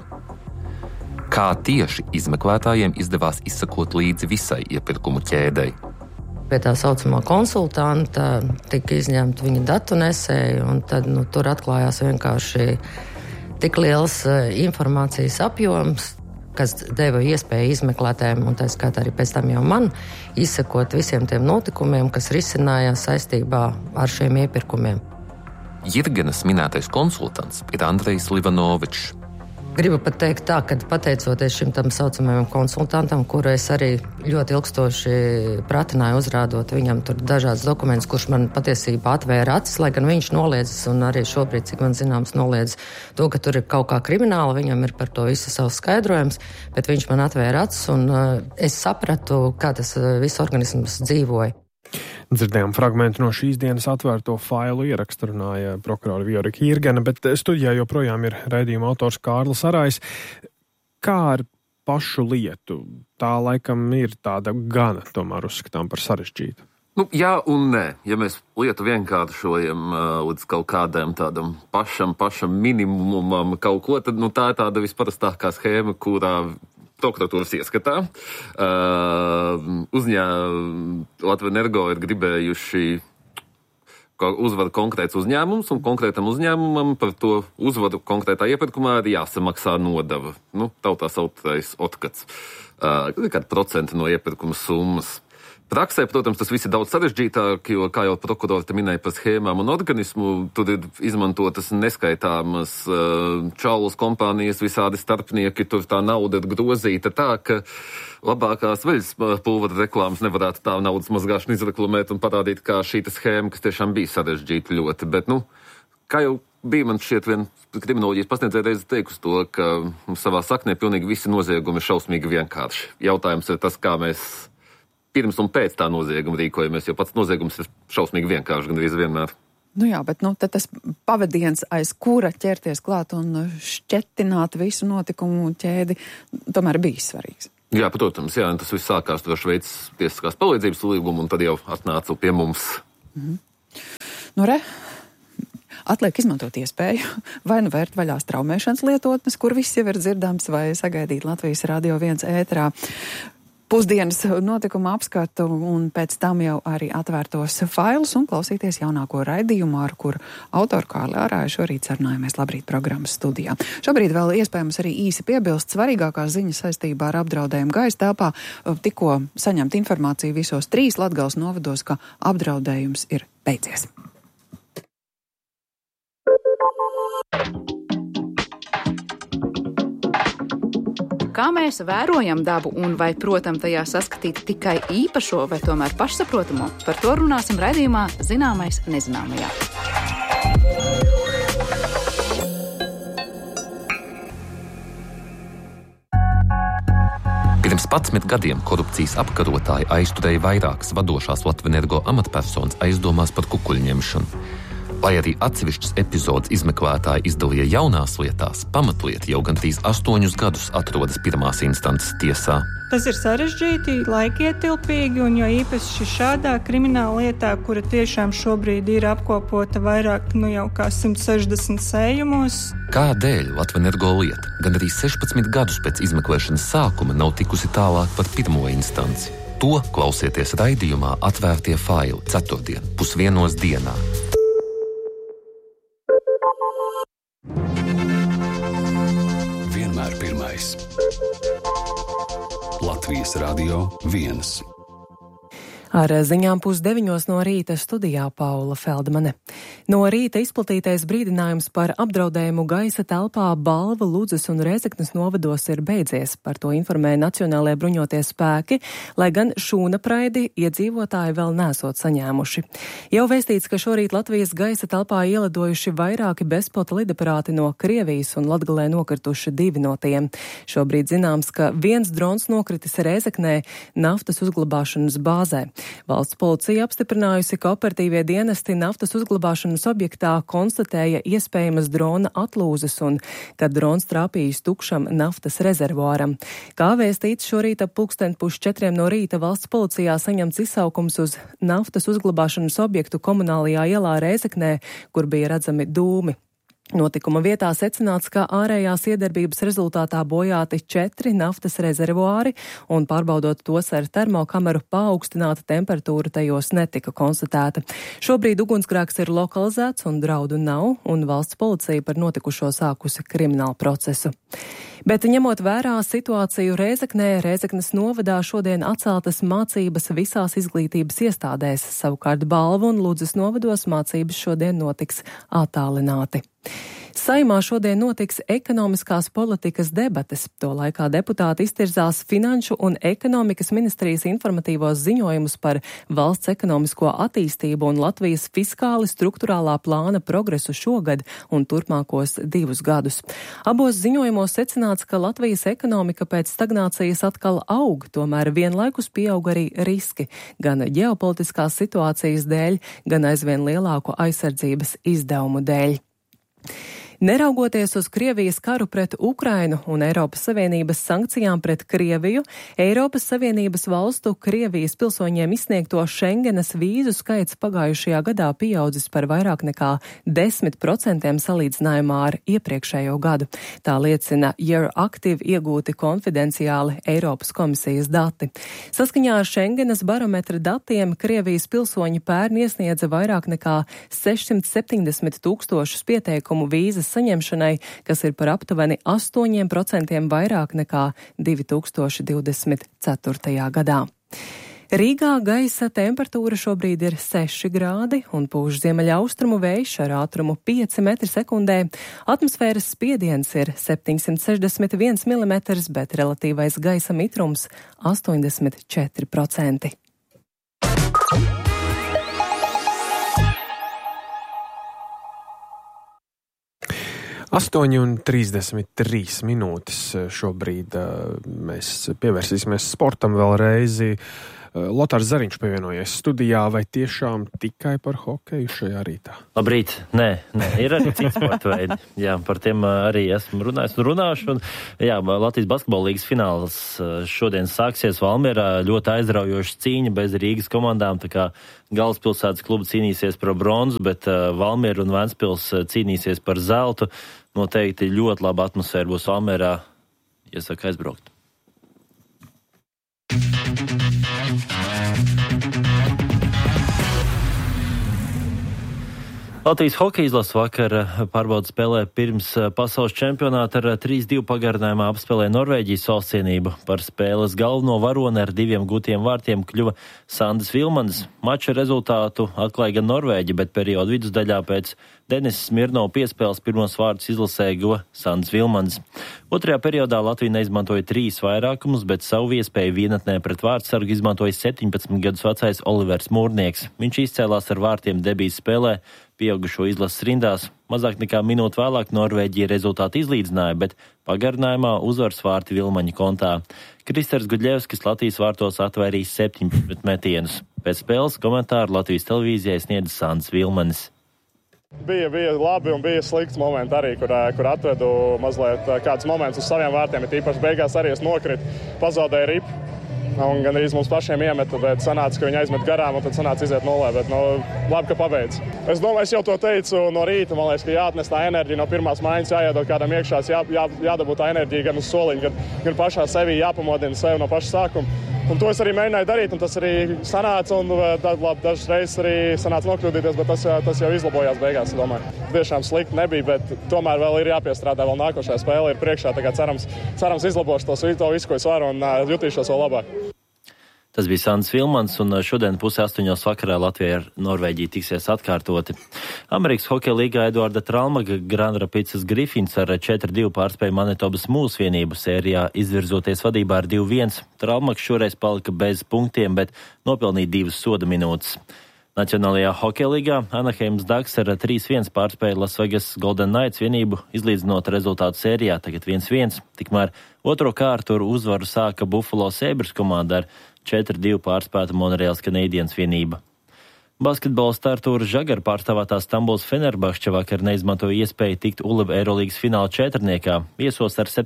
Kā tieši izmeklētājiem izdevās izsekot līdzi visai iepirkumu ķēdei? Pie tā saucamā konsultanta tika izņemta viņa datu nesēja, un tad tur atklājās vienkārši tik liels informācijas apjoms, kas deva iespēju izmeklētājiem, un tā skaitā arī pēc tam jau man, izsekot visiem tiem notikumiem, kas risinājās saistībā ar šiem iepirkumiem. Jirgenas minētais konsultants ir Andrejs Livanovičs. Gribu pat teikt tā, ka pateicoties šim tam saucamajam konsultantam, kuru es arī ļoti ilgstoši pratināju uzrādot viņam tur dažādas dokumentus, kurš man patiesībā atvēra acis, lai gan viņš noliedzas, un arī šobrīd, cik man zināms, noliedz to, ka tur ir kaut kā krimināla, viņam ir par to visu savs skaidrojums, bet viņš man atvēra acis, un es sapratu, kā tas viss organisms dzīvoja. Dzirdējām fragmentu no šīs dienas atvērto failu ierakstu, runāja prokurora Viorika Jirgena, bet studijā joprojām ir raidījuma autors Kārlis Arais. Kā ar pašu lietu? Tā laikam ir tāda gana tomēr uzskatām par sarežģītu. Jā un nē. Ja mēs lietu vienkāršojam līdz kaut kādam tādam pašam minimumam kaut ko, tad tā ir tāda visparastākā schēma, kurā prokuratūras ieskatā Latvenergo ir gribējuši uzvaru konkrēts uzņēmums, un konkrētam uzņēmumam par to uzvaru konkrētā iepirkumā ir jāsamaksā nodeva. Tautā sautais otkats. Kāda procenta no iepirkuma summas. Praksē, protams, tas viss ir daudz sarežģītāk, jo, kā jau prokurori te minēja par schēmām un organismu, tur ir izmantotas neskaitāmas čaulas kompānijas, visādi starpnieki, tur tā nauda ir grozīta tā, ka labākās veļas pulvera reklāmas nevarētu tā naudas mazgāšanu izreklamēt un parādīt, kā šī schēma, kas tiešām bija sarežģīta ļoti, bet, kā jau bija man šķiet vien kriminoloģijas pasniedzēja reizi teikusi to, ka savā saknē pilnīgi visi noziegumi ir šausmīgi vienkārši. Jautājums ir tas, kā mēs pirms un pēc tā nozieguma rīkojamies, jo pats noziegums ir šausmīgi vienkārši, gandrīz vienmēr. Jā, bet tad tas pavadiens, aiz kura ķerties klāt un šķetināt visu notikumu ķēdi, tomēr bija svarīgs. Jā, protams, tas viss sākās ar Šveices tiesiskās palīdzības līgumu, un tad jau atnāca pie mums. Atliek izmantot iespēju, vai vērt vaļā straumēšanas lietotnes, kur viss jau ir dzirdams, vai sagaidīt Latvijas Radio 1 ēterā pusdienas notikuma apskatu un pēc tam jau arī atvērtos failus un klausīties jaunāko raidījumu, ar kur autoru Kārli Ārāju šorīt sarunājamies Labrīt programmas studijā. Šobrīd vēl iespējams arī īsi piebilst svarīgākās ziņas saistībā ar apdraudējumu gaisa telpā. Tikko saņemt informāciju visos 3 Latgales novados, ka apdraudējums ir beidzies. Kā mēs vērojam dabu un vai, protams, tajā saskatīt tikai īpašo vai tomēr pašsaprotamo? Par to runāsim raidījumā Zināmais nezināmajā. Pirms 11 gadiem korupcijas apkarotāji aizturēja vairākas vadošās Latvenergo amatpersonas aizdomās par kukuļņemšanu. Lai arī atsevišķas epizodes izmeklētāji izdalīja jaunās lietās, pamatlieta jau gandrīz 8 gadus atrodas pirmās instances tiesā. Tas ir sarežģīti, laikietilpīgi, un jo īpaši šādā krimināla lietā, kura tiešām šobrīd ir apkopota vairāk jau kā 160 sējumos. Kādēļ Latvenergo lieta gandrīz 16 gadus pēc izmeklēšanas sākuma nav tikusi tālāk par pirmo instanci? To klausieties raidījumā Atvērtie faili 4. 12:00 dienā. Vienmēr pirmais. Latvijas Radio 1. Ar ziņām 8:30 no rīta studijā Paula Feldmane. No rīta izplatītais brīdinājums par apdraudējumu gaisa telpā Balva, Ludzas un Rēzeknes novados ir beidzies. Par to informēja Nacionālajie bruņotie spēki, lai gan šūnapraidi iedzīvotāji vēl nesot saņēmuši. Jau vēstīts, ka šorīt Latvijas gaisa telpā ielidojuši vairāki bezpilota lidaparāti no Krievijas un Latgalē nokrituši 2 no tiem. Šobrīd zināms, ka viens drons nokritis Rēzeknē naftas uzglabāšanas bāzē. Valsts policija apstiprinājusi, ka operatīvie dienesti naftas uzglabāšanas objektā konstatēja iespējamas drona atlūzes un kad drons trāpījis tukšam naftas rezervuāram. Kā vēstīts, šorīt ap 3:30 no rīta valsts policijā saņemts izsaukums uz naftas uzglabāšanas objektu Komunālajā ielā Rēzeknē, kur bija redzami dūmi. Notikuma vietā secināts, ka ārējās iedarbības rezultātā bojāti 4 naftas rezervuāri un pārbaudot tos ar termokameru paaugstināta temperatūra tajos netika konstatēta. Šobrīd ugunsgrēks ir lokalizēts un draudu nav, un valsts policija par notikušo sākusi kriminālu procesu. Bet ņemot vērā situāciju Rēzeknē, Rēzeknes novadā šodien atceltas mācības visās izglītības iestādēs, savukārt Balvu un Ludzas novados mācības šodien notiks attālināti. Saimā šodien notiks ekonomiskās politikas debates. To laikā deputāti iztirzās Finanšu un ekonomikas ministrijas informatīvos ziņojumus par valsts ekonomisko attīstību un Latvijas fiskāli strukturālā plāna progresu šogad un turpmākos 2 gadus. Abos ziņojumos secināts, ka Latvijas ekonomika pēc stagnācijas atkal aug, tomēr vienlaikus pieaug arī riski, gan ģeopolitiskās situācijas dēļ, gan aizvien lielāku aizsardzības izdevumu dēļ. Neraugoties uz Krievijas karu pret Ukrainu un Eiropas Savienības sankcijām pret Krieviju, Eiropas Savienības valstu Krievijas pilsoņiem izsniegto Schengenas vīzu skaits pagājušajā gadā pieaudzis par vairāk nekā 10% salīdzinājumā ar iepriekšējo gadu. Tā liecina Euractiv iegūti konfidenciāli Eiropas komisijas dati. Saskaņā ar Schengenas barometra datiem Krievijas pilsoņi pērn iesniedza vairāk nekā 670 000 pieteikumu vīzas saņemšanai, kas ir par aptuveni 8% vairāk nekā 2024. gadā. Rīgā gaisa temperatūra šobrīd ir 6 grādi un pūš ziemeļaustrumu vējš ar ātrumu 5 m/sekundē. Atmosfēras spiediens ir 761 mm, bet relatīvais gaisa mitrums 84%. Astoņi un 33 minūtes šobrīd mēs pievērsīsimies sportam vēlreiz. Lotārs Zariņš pievienojies studijā, vai tiešām tikai par hokeju šajā rītā? Labrīt, nē, ir arī cits sporta veidi. Jā, par tiem arī esmu runājis un runāšu. Un, jā, Latvijas basketbola līgas fināls šodien sāksies Valmierā, ļoti aizraujoša cīņa bez Rīgas komandām, tā kā galvaspilsētas kluba cīnīsies par bronzu, bet Valmiera un Ventspils cīnīsies par zeltu. Noteikti ļoti laba atmosfēra būs Valmierā, iesaka aizbraukt. Latvijas hokeja izlase vakar pārbaudas spēlē pirms pasaules čempionāta ar 3-2 pagarinājumā apspēlēja Norvēģijas valstsienību. Par spēles galveno varoni ar 2 gūtiem vārtiem kļuva Sandis Vilmans. Mača rezultātu atklāja gan Norvēģi, bet perioda vidusdaļā pēc Denis Smirnova piespēles pirmos vārdus izlasē guva Sandis Vilmans. Otrajā periodā Latvija neizmantoja 3 vairākumus, bet savu iespēju vienatnē pret vārtsargu izmantoja 17 gadus vecais Olivers Mūrnieks. Viņš izcēlās ar vārtiem debijas spēlē pieaugušo izlases rindās. Mazāk nekā minūti vēlāk Norvēģija rezultātu izlīdzināja, bet pagarinājumā uzvaras vārti Vilmaņa kontā. Kristers Gudļevskis Latvijas vārtos atvairīja 17 metienus. Pēc spēles komentāru Latvijas televīzijai sniedza Sandis Vilmanis. Bija labi un bija slikts momenti arī, kur atvedu mazliet kādus momentus uz saviem vārtiem, bet īpaši beigās arī es nokritu, pazaudēju ripu. Un gan arī mums pašiem iemeta, bet sanāca, ka viņi aizmet garām, un tad sanāca iziet nulē, bet labi, ka pabeidz. Es domāju, es jau to teicu no rīta, man liekas, ka jāatnes tā enerģija no pirmās maiņas, jāiedod kādam iekšā, jādabūt tā enerģija gan uz soliņa, gan pašā sevī jāpamodina sevi no paša sākuma. Un to es arī mēģināju darīt, un tas arī sanāca, un dažas reizes arī sanāca nokļūdīties, bet tas jau izlabojās beigās, es domāju. Tiešām slikti nebija, bet tomēr vēl ir jāpiestrādā, vēl nākošajā spēle ir priekšā, tā kā cerams izlabošu to visu, ko es varu, un jutīšos vēl labāk. Tas bija Sandis Vilmans, un šodien 7:30 vakarā Latvija ar Norvēģiju tiksies atkārtoti. Amerikas hokeja līgā Eduarda Tralmaga Grand Rapids Griffins ar 4-2 pārspēja Manitobas Mūsu vienību sērijā, izvirzoties vadībā ar 2-1. Tralmags šoreiz palika bez punktiem, bet nopelnīja 2 soda minūtes. Nacionālajā hokeja līgā Anaheimas Ducks ar 3-1 pārspēja Las Vegas Golden Knights vienību, izlīdzinot rezultātu sērijā, tagad 1-1. Tikmēr otro kārtu uzvaru sāka Buffalo Sabres komanda ar 4-2 pārspēta Monreāls Canadiens vienība. Basketbola startūra Žagara pārstāvētā Stambuls Fenerbahče vakar neizmantoja iespēju tikt ULEB Eirolīgas fināla četrniekā. Viesos ar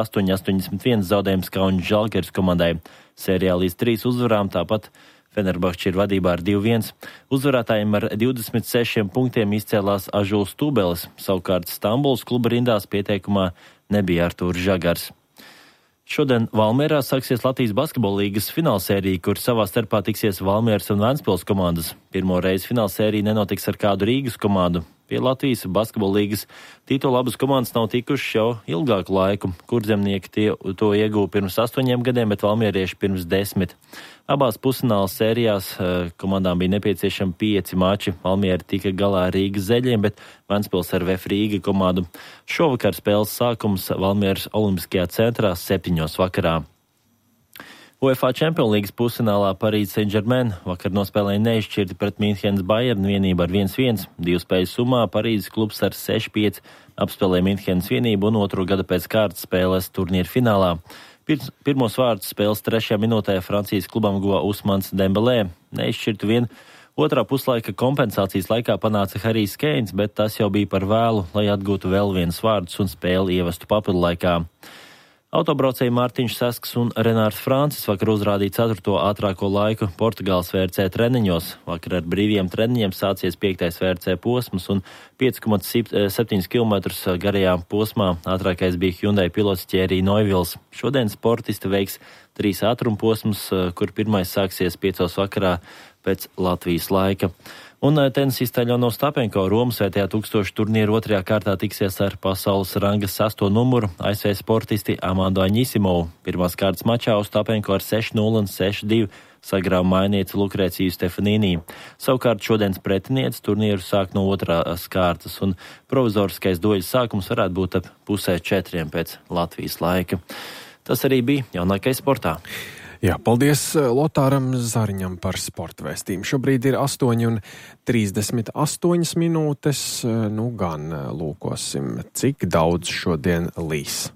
78-81 zaudējumu Kaunas Žalgiris komandai. Sērijā līdz 3 uzvarām, tāpat Fenerbahče ir vadībā ar 2-1. Uzvarētājiem ar 26 punktiem izcēlās Ažuls Tubelis, savukārt Stambuls kluba rindās pieteikumā nebija Artūrs Žagars. Šodien Valmierā sāksies Latvijas basketbola līgas finālsērija, kur savā starpā tiksies Valmieras un Ventspils komandas. Pirmo reizi finālsērija nenotiks ar kādu Rīgas komandu. Pie Latvijas basketbola līgas titula abas komandas nav tikušas jau ilgāku laiku. Kurzemnieki to ieguva pirms 8 gadiem, bet valmierieši pirms 10. Abās pusfināla sērijās komandām bija nepieciešami 5 mači. Valmieri tika galā ar Rīgas zeļiem, bet Ventspils ar VF Rīga komandu. Šovakar spēles sākums Valmieras Olimpiskajā centrā 7 vakarā. UEFA Champions League pusfinālā Parīzes Saint-Germain vakar nospēlēja neizšķirti pret Münchenes Bayern vienību ar 1-1. 2 spēļu summā Parīzes klubs ar 6-5 apspēlēja Münchenes vienību un otro gada pēc kārtas spēlēs turnīra finālā. Pirmos vārdus spēles 3. minūtē Francijas klubam guva Usmans Dembelē. Neizšķirtu vien Otrā puslaika kompensācijas laikā panāca Harijs Keins, bet tas jau bija par vēlu, lai atgūtu vēl vienus vārdus un spēli ievestu papildu laikā. Autobraucēji Mārtiņš Sasks un Renārs Francis vakar uzrādīja 4. ātrāko laiku Portugāles VRC treniņos. Vakar ar brīviem treniņiem sācies 5. VRC posms un 5,7 km garajā posmā ātrākais bija Hyundai pilots Thierry Neuvils. Šodien sportisti veiks 3 ātruma posmus, kur pirmais sāksies 5. vakarā pēc Latvijas laika. Un tenisistē Ļono Stapenko Romas Svētajā 1000 turnīra 2. kārtā tiksies ar pasaules ranga 6. numuru ASV sportisti Amandu Aņisimovu. Pirmās kārtas mačā uz Stapenko ar 6-0 un 6-2 sagrāva mainieci Lukrēciju Stefanīnī. Savukārt šodienas pretinieci turnīru sāk no 2. kārtas, un provizoriskais doļas sākums varētu būt ap 3:30 pēc Latvijas laika. Tas arī bija jaunākais sportā. Jā, paldies Lotāram Zariņam par sporta vēstījumu. Šobrīd ir 8:38 minūtes. Nu gan lūkosim, cik daudz šodien līs.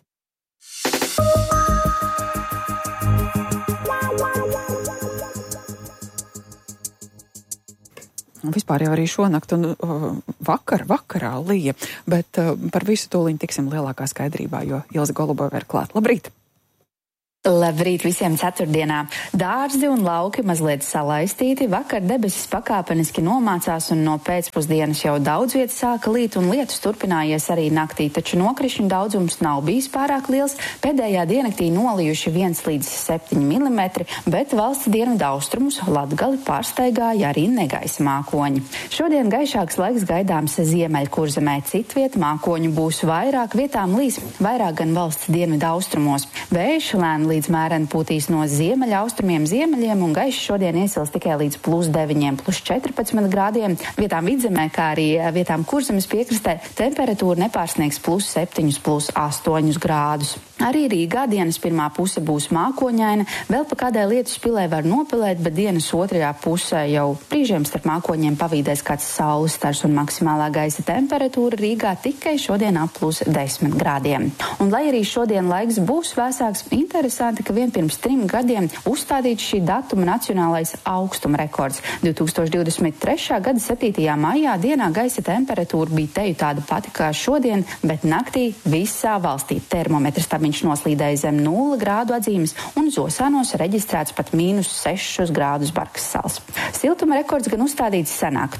Vispār jau arī šonakt un vakarā lija, bet par visu tūliņ tiksim lielākā skaidrībā, jo Ilze Golubova ir klāt. Labrīt! Labrīt visiem ceturtdienā. Dārzi un lauki mazliet salaistīti, vakar debesis pakāpeniski nomācās un no pēcpusdienas jau daudz vietas sāka līt un lietus turpinājies arī naktī, taču nokrišņu daudzums nav bijis pārāk liels, pēdējā diennaktī nolijuši 1 līdz 7 mm, bet valsts dienvidu austrumus Latgali pārsteigāja arī negaisa mākoņi. Šodien gaišāks laiks gaidāms Ziemeļkurzemē, citviet mākoņu būs vairāk, vietām līs vairāk gan valsts dienvidu austrumos. Vējš lēni līdz mēreni pūtīs no ziemeļa austrumiem ziemeļiem un gaišs šodien iesils tikai līdz +9, +14 grādiem. Vietām vidzemē, kā arī vietām Kurzemes piekrastē, temperatūra nepārsniegs +7, +8 grādus. Arī Rīgā dienas pirmā puse būs mākoņaina, vēl pa kādai lietus pilē var nopilēt, bet dienas otrajā pusē jau brīžiem starp mākoņiem pavīdēs kāds saules stars un maksimālā gaisa temperatūra Rīgā tikai šodien ap +10 grādiem. Un lai arī šodien laiks būs vēsāks, interesanti, ka vien pirms 3 gadiem uzstādīts šī datuma nacionālais augstuma rekords. 2023. gada 7. maijā dienā gaisa temperatūra bija teju tāda pati kā šodien, bet naktī visā valstī termometrs tabiņš noslīdēja zem 0 grādu atzīmes un Zosānos reģistrēts pat -6 grādus Barkas salas. Siltuma rekords gan uzstādīts senāk.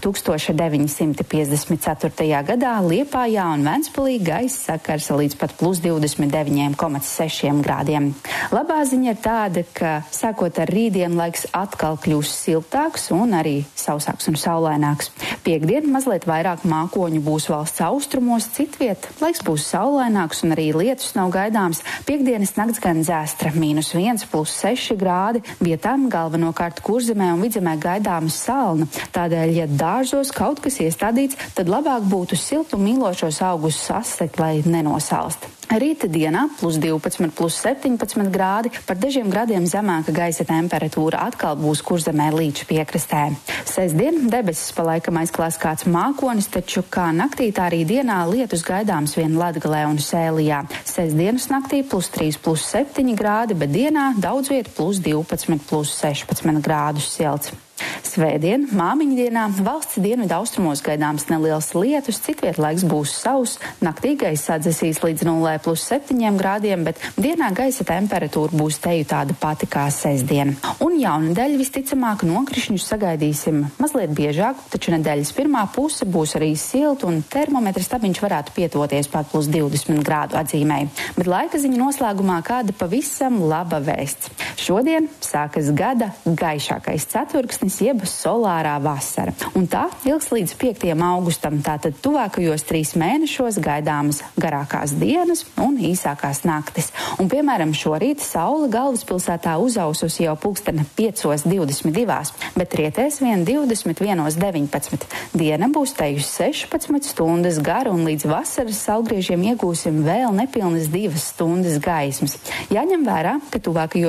1954. gadā Liepājā un Ventspilī gaisa sakarsa līdz pat +29,6 grādiem. Labā ziņa ir tāda, ka sākot ar rītdienu laiks atkal kļūs siltāks un arī sausāks un saulaināks. Piektdien mazliet vairāk mākoņu būs valsts austrumos, citviet laiks būs saulaināks un arī lietus nav gaidāms. Piektdienas nakts gan dzēstra -1, +6 grādi, vietām galvenokārt Kurzemē un Vidzemē gaidāma salna. Tādēļ, ja dārzos kaut kas iestādīts, tad labāk būtu siltu mīlošos augus sasekt, lai nenosalst. Rīta dienā +12, +17 grādi, par dažiem grādiem zemāka gaisa temperatūra atkal būs Kurzemē līča piekrastē. Sestdien debesis pa laikam aizklās kāds mākonis, taču kā naktī tā arī dienā lietus gaidāms vien Latgalē un Sēlijā. Sestdienas naktī +3, +7 grādi, bet dienā daudz viet +12, +16 grādus silts. Svētdien, māmiņu dienā, valsts dienvidu austrumos gaidāms neliels lietus, citviet laiks būs sauss, naktī gaisa atdzesīs līdz 0 +7 grādiem, bet dienā gaisa temperatūra būs teju tāda pati kā sestdien. Un jaunadēļ visticamāk nokrišņus sagaidīsim mazliet biežāk, taču nedēļas pirmā puse būs arī silta un termometrs tabiņš varētu pietuvoties pat +20 grādu atzīmei. Bet laika ziņa noslēgumā kāda pavisam laba vēsts. Šodien sākas gada gaišākais ceturksnis, jeb solārā vasara. Un tā ilgs līdz 5. augustam, tātad tuvākajos 3 mēnešos gaidāmas garākās dienas un īsākās naktis. Un, piemēram, šorīt saule galvaspilsētā uzaususi jau pulksteni 5:22, bet rietēs vien 21:19. Diena būs teju 16 stundas gara un līdz vasaras saulgriežiem iegūsim vēl nepilnas 2 stundas gaismas. Jāņem vērā, ka tuvākajos mēnešos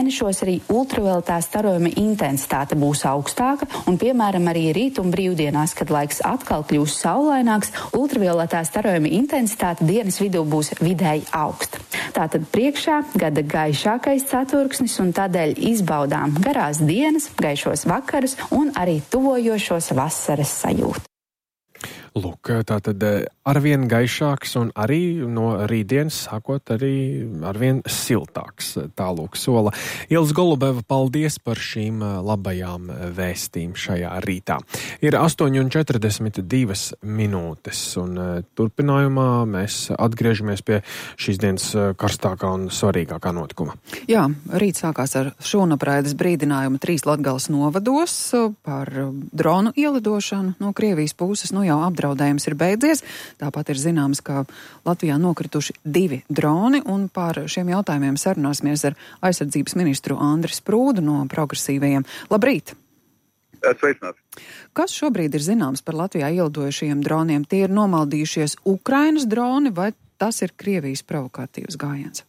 mēnešos arī ultravioletā starojuma intensitāte būs augstāka, un, piemēram, arī rīt un brīvdienās, kad laiks atkal kļūs saulaināks, ultravioletā starojuma intensitāte dienas vidū būs vidēji augsta. Tātad priekšā gada gaišākais ceturksnis, un tādēļ izbaudām garās dienas, gaišos vakarus un arī tuvojošos vasaras sajūtu. Lūk, tātad arvien gaišāks un arī no rītdienas sākot arī arvien siltāks. Tālūk sola. Ilze Golubeva, paldies par šīm labajām vēstīm šajā rītā. Ir 8:42 minūtes, un turpinājumā mēs atgriežamies pie šīs dienas karstākā un svarīgākā notikuma. Jā, rīt sākās ar šūnapraides brīdinājumu 3 Latgales novados par dronu ielidošanu no Krievijas puses. Nu jau apdraudējums ir beidzies. Tāpat ir zināms, ka Latvijā nokrituši 2 droni, un par šiem jautājumiem sarunāsimies ar aizsardzības ministru Andri Sprūdu no progresīvajiem. Labrīt! Sveicināti! Kas šobrīd ir zināms par Latvijā ielidojušajiem droniem? Tie ir nomaldījušies Ukrainas droni, vai tas ir Krievijas provokatīvs gājiens?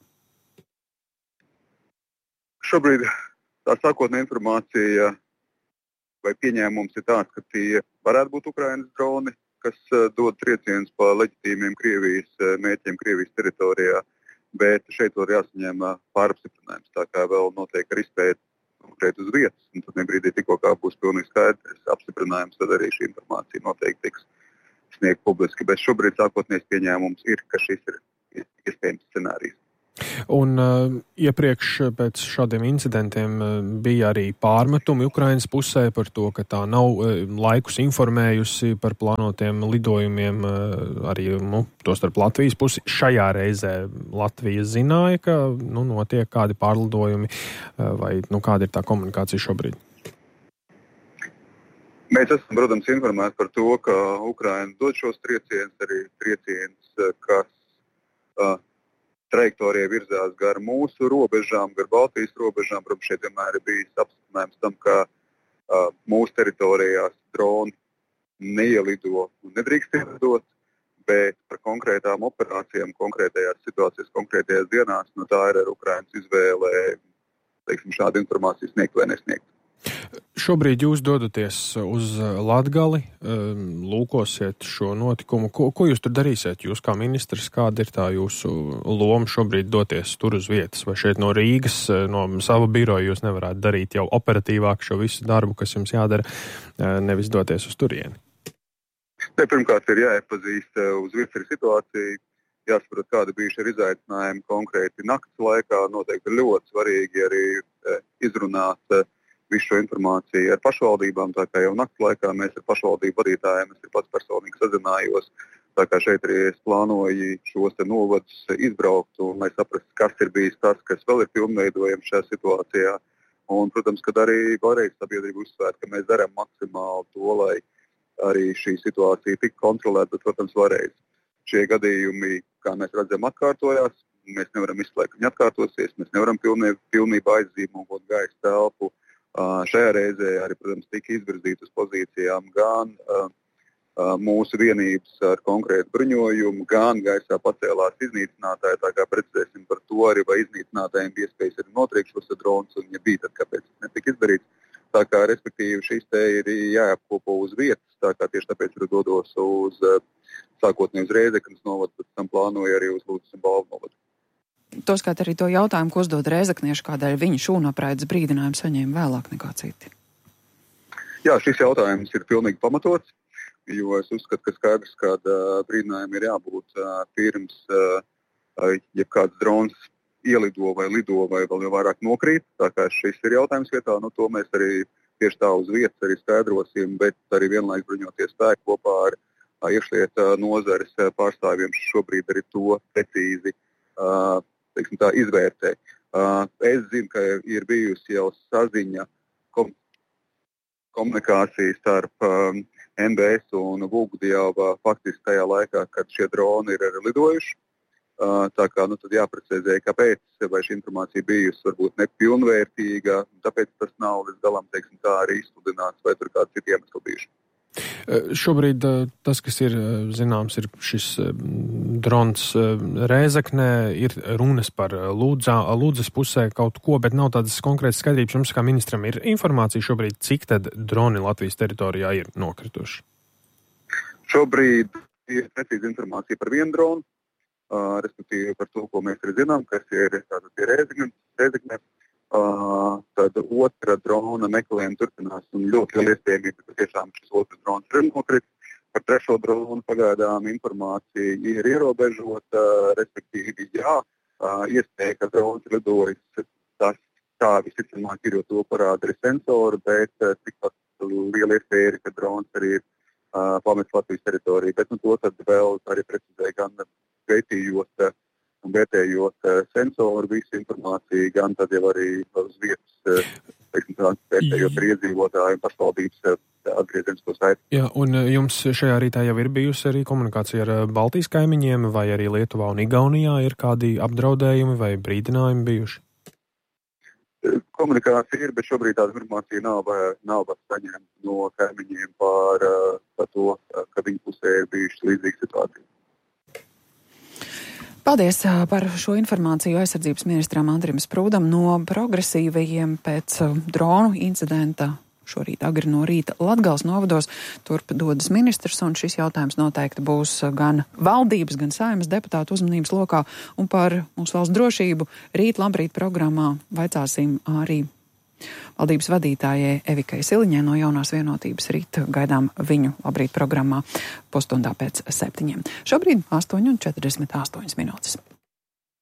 Šobrīd tā sākotnē informācija vai pieņēmums ir tāds, ka tie varētu būt Ukrainas droni, kas dod triecienus pa leģitīmiem Krievijas mērķiem Krievijas teritorijā, bet šeit var jāsaņem pārapstiprinājums, tā kā vēl notiek ar izpēti konkrēti uz vietas, un tad nebrīdī tikko kā būs pilnīgi skaidrs apstiprinājums, tad arī šī informācija noteikti tiks sniegt publiski, bet šobrīd sākotnējais pieņēmums ir, ka šis ir iespējams scenārijs. Un iepriekš pēc šādiem incidentiem bija arī pārmetumi Ukrainas pusē par to, ka tā nav laikus informējusi par plānotiem lidojumiem arī tostarp Latvijas pusi. Šajā reizē Latvija zināja, ka notiek kādi pārlidojumi vai kāda ir tā komunikācija šobrīd? Mēs esam, protams, informēti par to, ka Ukraina dod šos triecienus, arī triecienus, kas trajektorija virzās gar mūsu robežām, gar Baltijas robežām. Protams, šeit vienmēr ir bijis apstiprinājums tam, ka mūsu teritorijās droni neielido un nedrīkst ielidot, bet par konkrētām operācijām, konkrētajās situācijās, konkrētajās dienās, tā ir ar Ukrainas izvēle, šādu informāciju sniegt vai nesniegt. Šobrīd jūs dodaties uz Latgali, lūkosiet šo notikumu. Ko jūs tur darīsiet? Jūs kā ministrs, kāda ir tā jūsu loma šobrīd doties tur uz vietas? Vai šeit no Rīgas, no sava biroja jūs nevarētu darīt jau operatīvāk šo visu darbu, kas jums jādara, nevis doties uz turieni? Pirmkārt ir jāiepazīst uz vietas situāciju, jāsaprot, kāda bijuši ir izaicinājumi konkrēti nakts laikā. Noteikti ir ļoti svarīgi arī izrunāt visu šo informāciju ar pašvaldībām, tā kā jau nakts laikā mēs ar pašvaldību vadītājiem, es pats personīgi sazinājos, tā kā šeit arī es plānoju šos novadus izbraukt un lai saprastu, kas ir bijis tas, kas vēl ir pilnveidojams šajā situācijā. Un, protams, kad arī vēlreiz sabiedrība uzsvērt, ka mēs darām maksimāli to, lai arī šī situācija tik kontrolēta, bet, protams, vēlreiz šie gadījumi, kā mēs redzam, atkārtojās, mēs nevaram izslēgt, ka viņi atkārtosies, mēs nevaram pilnībā aizzīmogot gaisa telpu. Šajā reizē arī, protams, tika izvirzīta uz pozīcijām gan mūsu vienības ar konkrētu bruņojumu, gan gaisā pacēlās iznīcinātāji, tā kā precizēsim par to arī, vai iznīcinātājiem bija iespējas arī notriekt šos dronus, un ja bija, tad kāpēc tas netika izdarīts. Tā kā, respektīvi, šīs te ir jāapkopo uz vietas, tā kā tieši tāpēc arī dodos uz sākotnēji uz Rēzeknes novadu, pēc tam plānoju arī uz Lūdzes un Balvu novadu. Toskārt arī to jautājumu, ko uzdod rēzeknieši, kādēļ viņi šūnapraides brīdinājumu saņēma vēlāk nekā citi. Jā, šis jautājums ir pilnīgi pamatots, jo es uzskatu, ka skaidrs, kāda brīdinājuma ir jābūt pirms, ja kāds drons ielido vai lido vai vēl jau vairāk nokrīt. Tā kā šis ir jautājums vietā, to mēs arī tieši tā uz vietas arī skaidrosim, bet arī vienlaikus bruņoties spēki kopā ar iekšlietu nozares pārstāvjiem šobrīd arī to precīzi izvērtē. Es zinu, ka ir bijusi jau saziņa komunikācija starp NBS un Vulgudi jau faktiski tajā laikā, kad šie droni ir lidojuši. Tā kā tad jāprecizē, kāpēc, vai šī informācija bijusi varbūt nepilnvērtīga, tāpēc tas nav līdz galam, tā arī izsludināts, vai tur kādi citi iemesli bijuši. Šobrīd tas, kas ir zināms, ir šis drons Rēzeknē, ir runas par Lūdzes pusē kaut ko, bet nav tādas konkrētas skaidrības. Jums kā ministram ir informācija šobrīd, cik tad droni Latvijas teritorijā ir nokrituši? Šobrīd ir precīza informācija par vienu dronu, respektīvi par to, ko mēs arī zinām, kas ir Rēzekne. Tad otra drona meklējuma turpinās un ļoti liela iespējamība, ka tiešām šis otrs drons ir nokritis. Par trešo dronu pagaidām informācija ir ierobežota, respektīvi iespēja, ka drons ir lidojis, tas tā visticamāk ir, jo to parāda arī sensori, bet tikpat liela iespēja ir, ka drons arī ir pametis Latvijas teritoriju, bet to tad vēl arī precizēja gan veitījot un vērtējot sensoru visu informāciju, gan tad jau arī uz vietas, vērtējot arī iedzīvotāju un pašvaldības atgriezenisko saiti. Jā, un jums šajā rītā jau ir bijusi arī komunikācija ar Baltijas kaimiņiem, vai arī Lietuvā un Igaunijā ir kādi apdraudējumi vai brīdinājumi bijuši? Komunikācija ir, bet šobrīd tāda informācija nav saņemta no kaimiņiem par to, ka viņu pusē ir bijušas līdzīgas situācijas. Paldies par šo informāciju aizsardzības ministram Andrim Sprūdam. No progresīvajiem pēc dronu incidenta šorīt agri no rīta Latgales novados turp dodas ministrs, un šis jautājums noteikti būs gan valdības, gan Saeimas deputātu uzmanības lokā. Un par mūsu valsts drošību rīt labrīt programmā vaicāsim arī valdības vadītājai Evikai Siliņai no Jaunās vienotības. Rīt gaidām viņu labrīt programmā pusstundā pēc 7. Šobrīd 8:48 minūtes.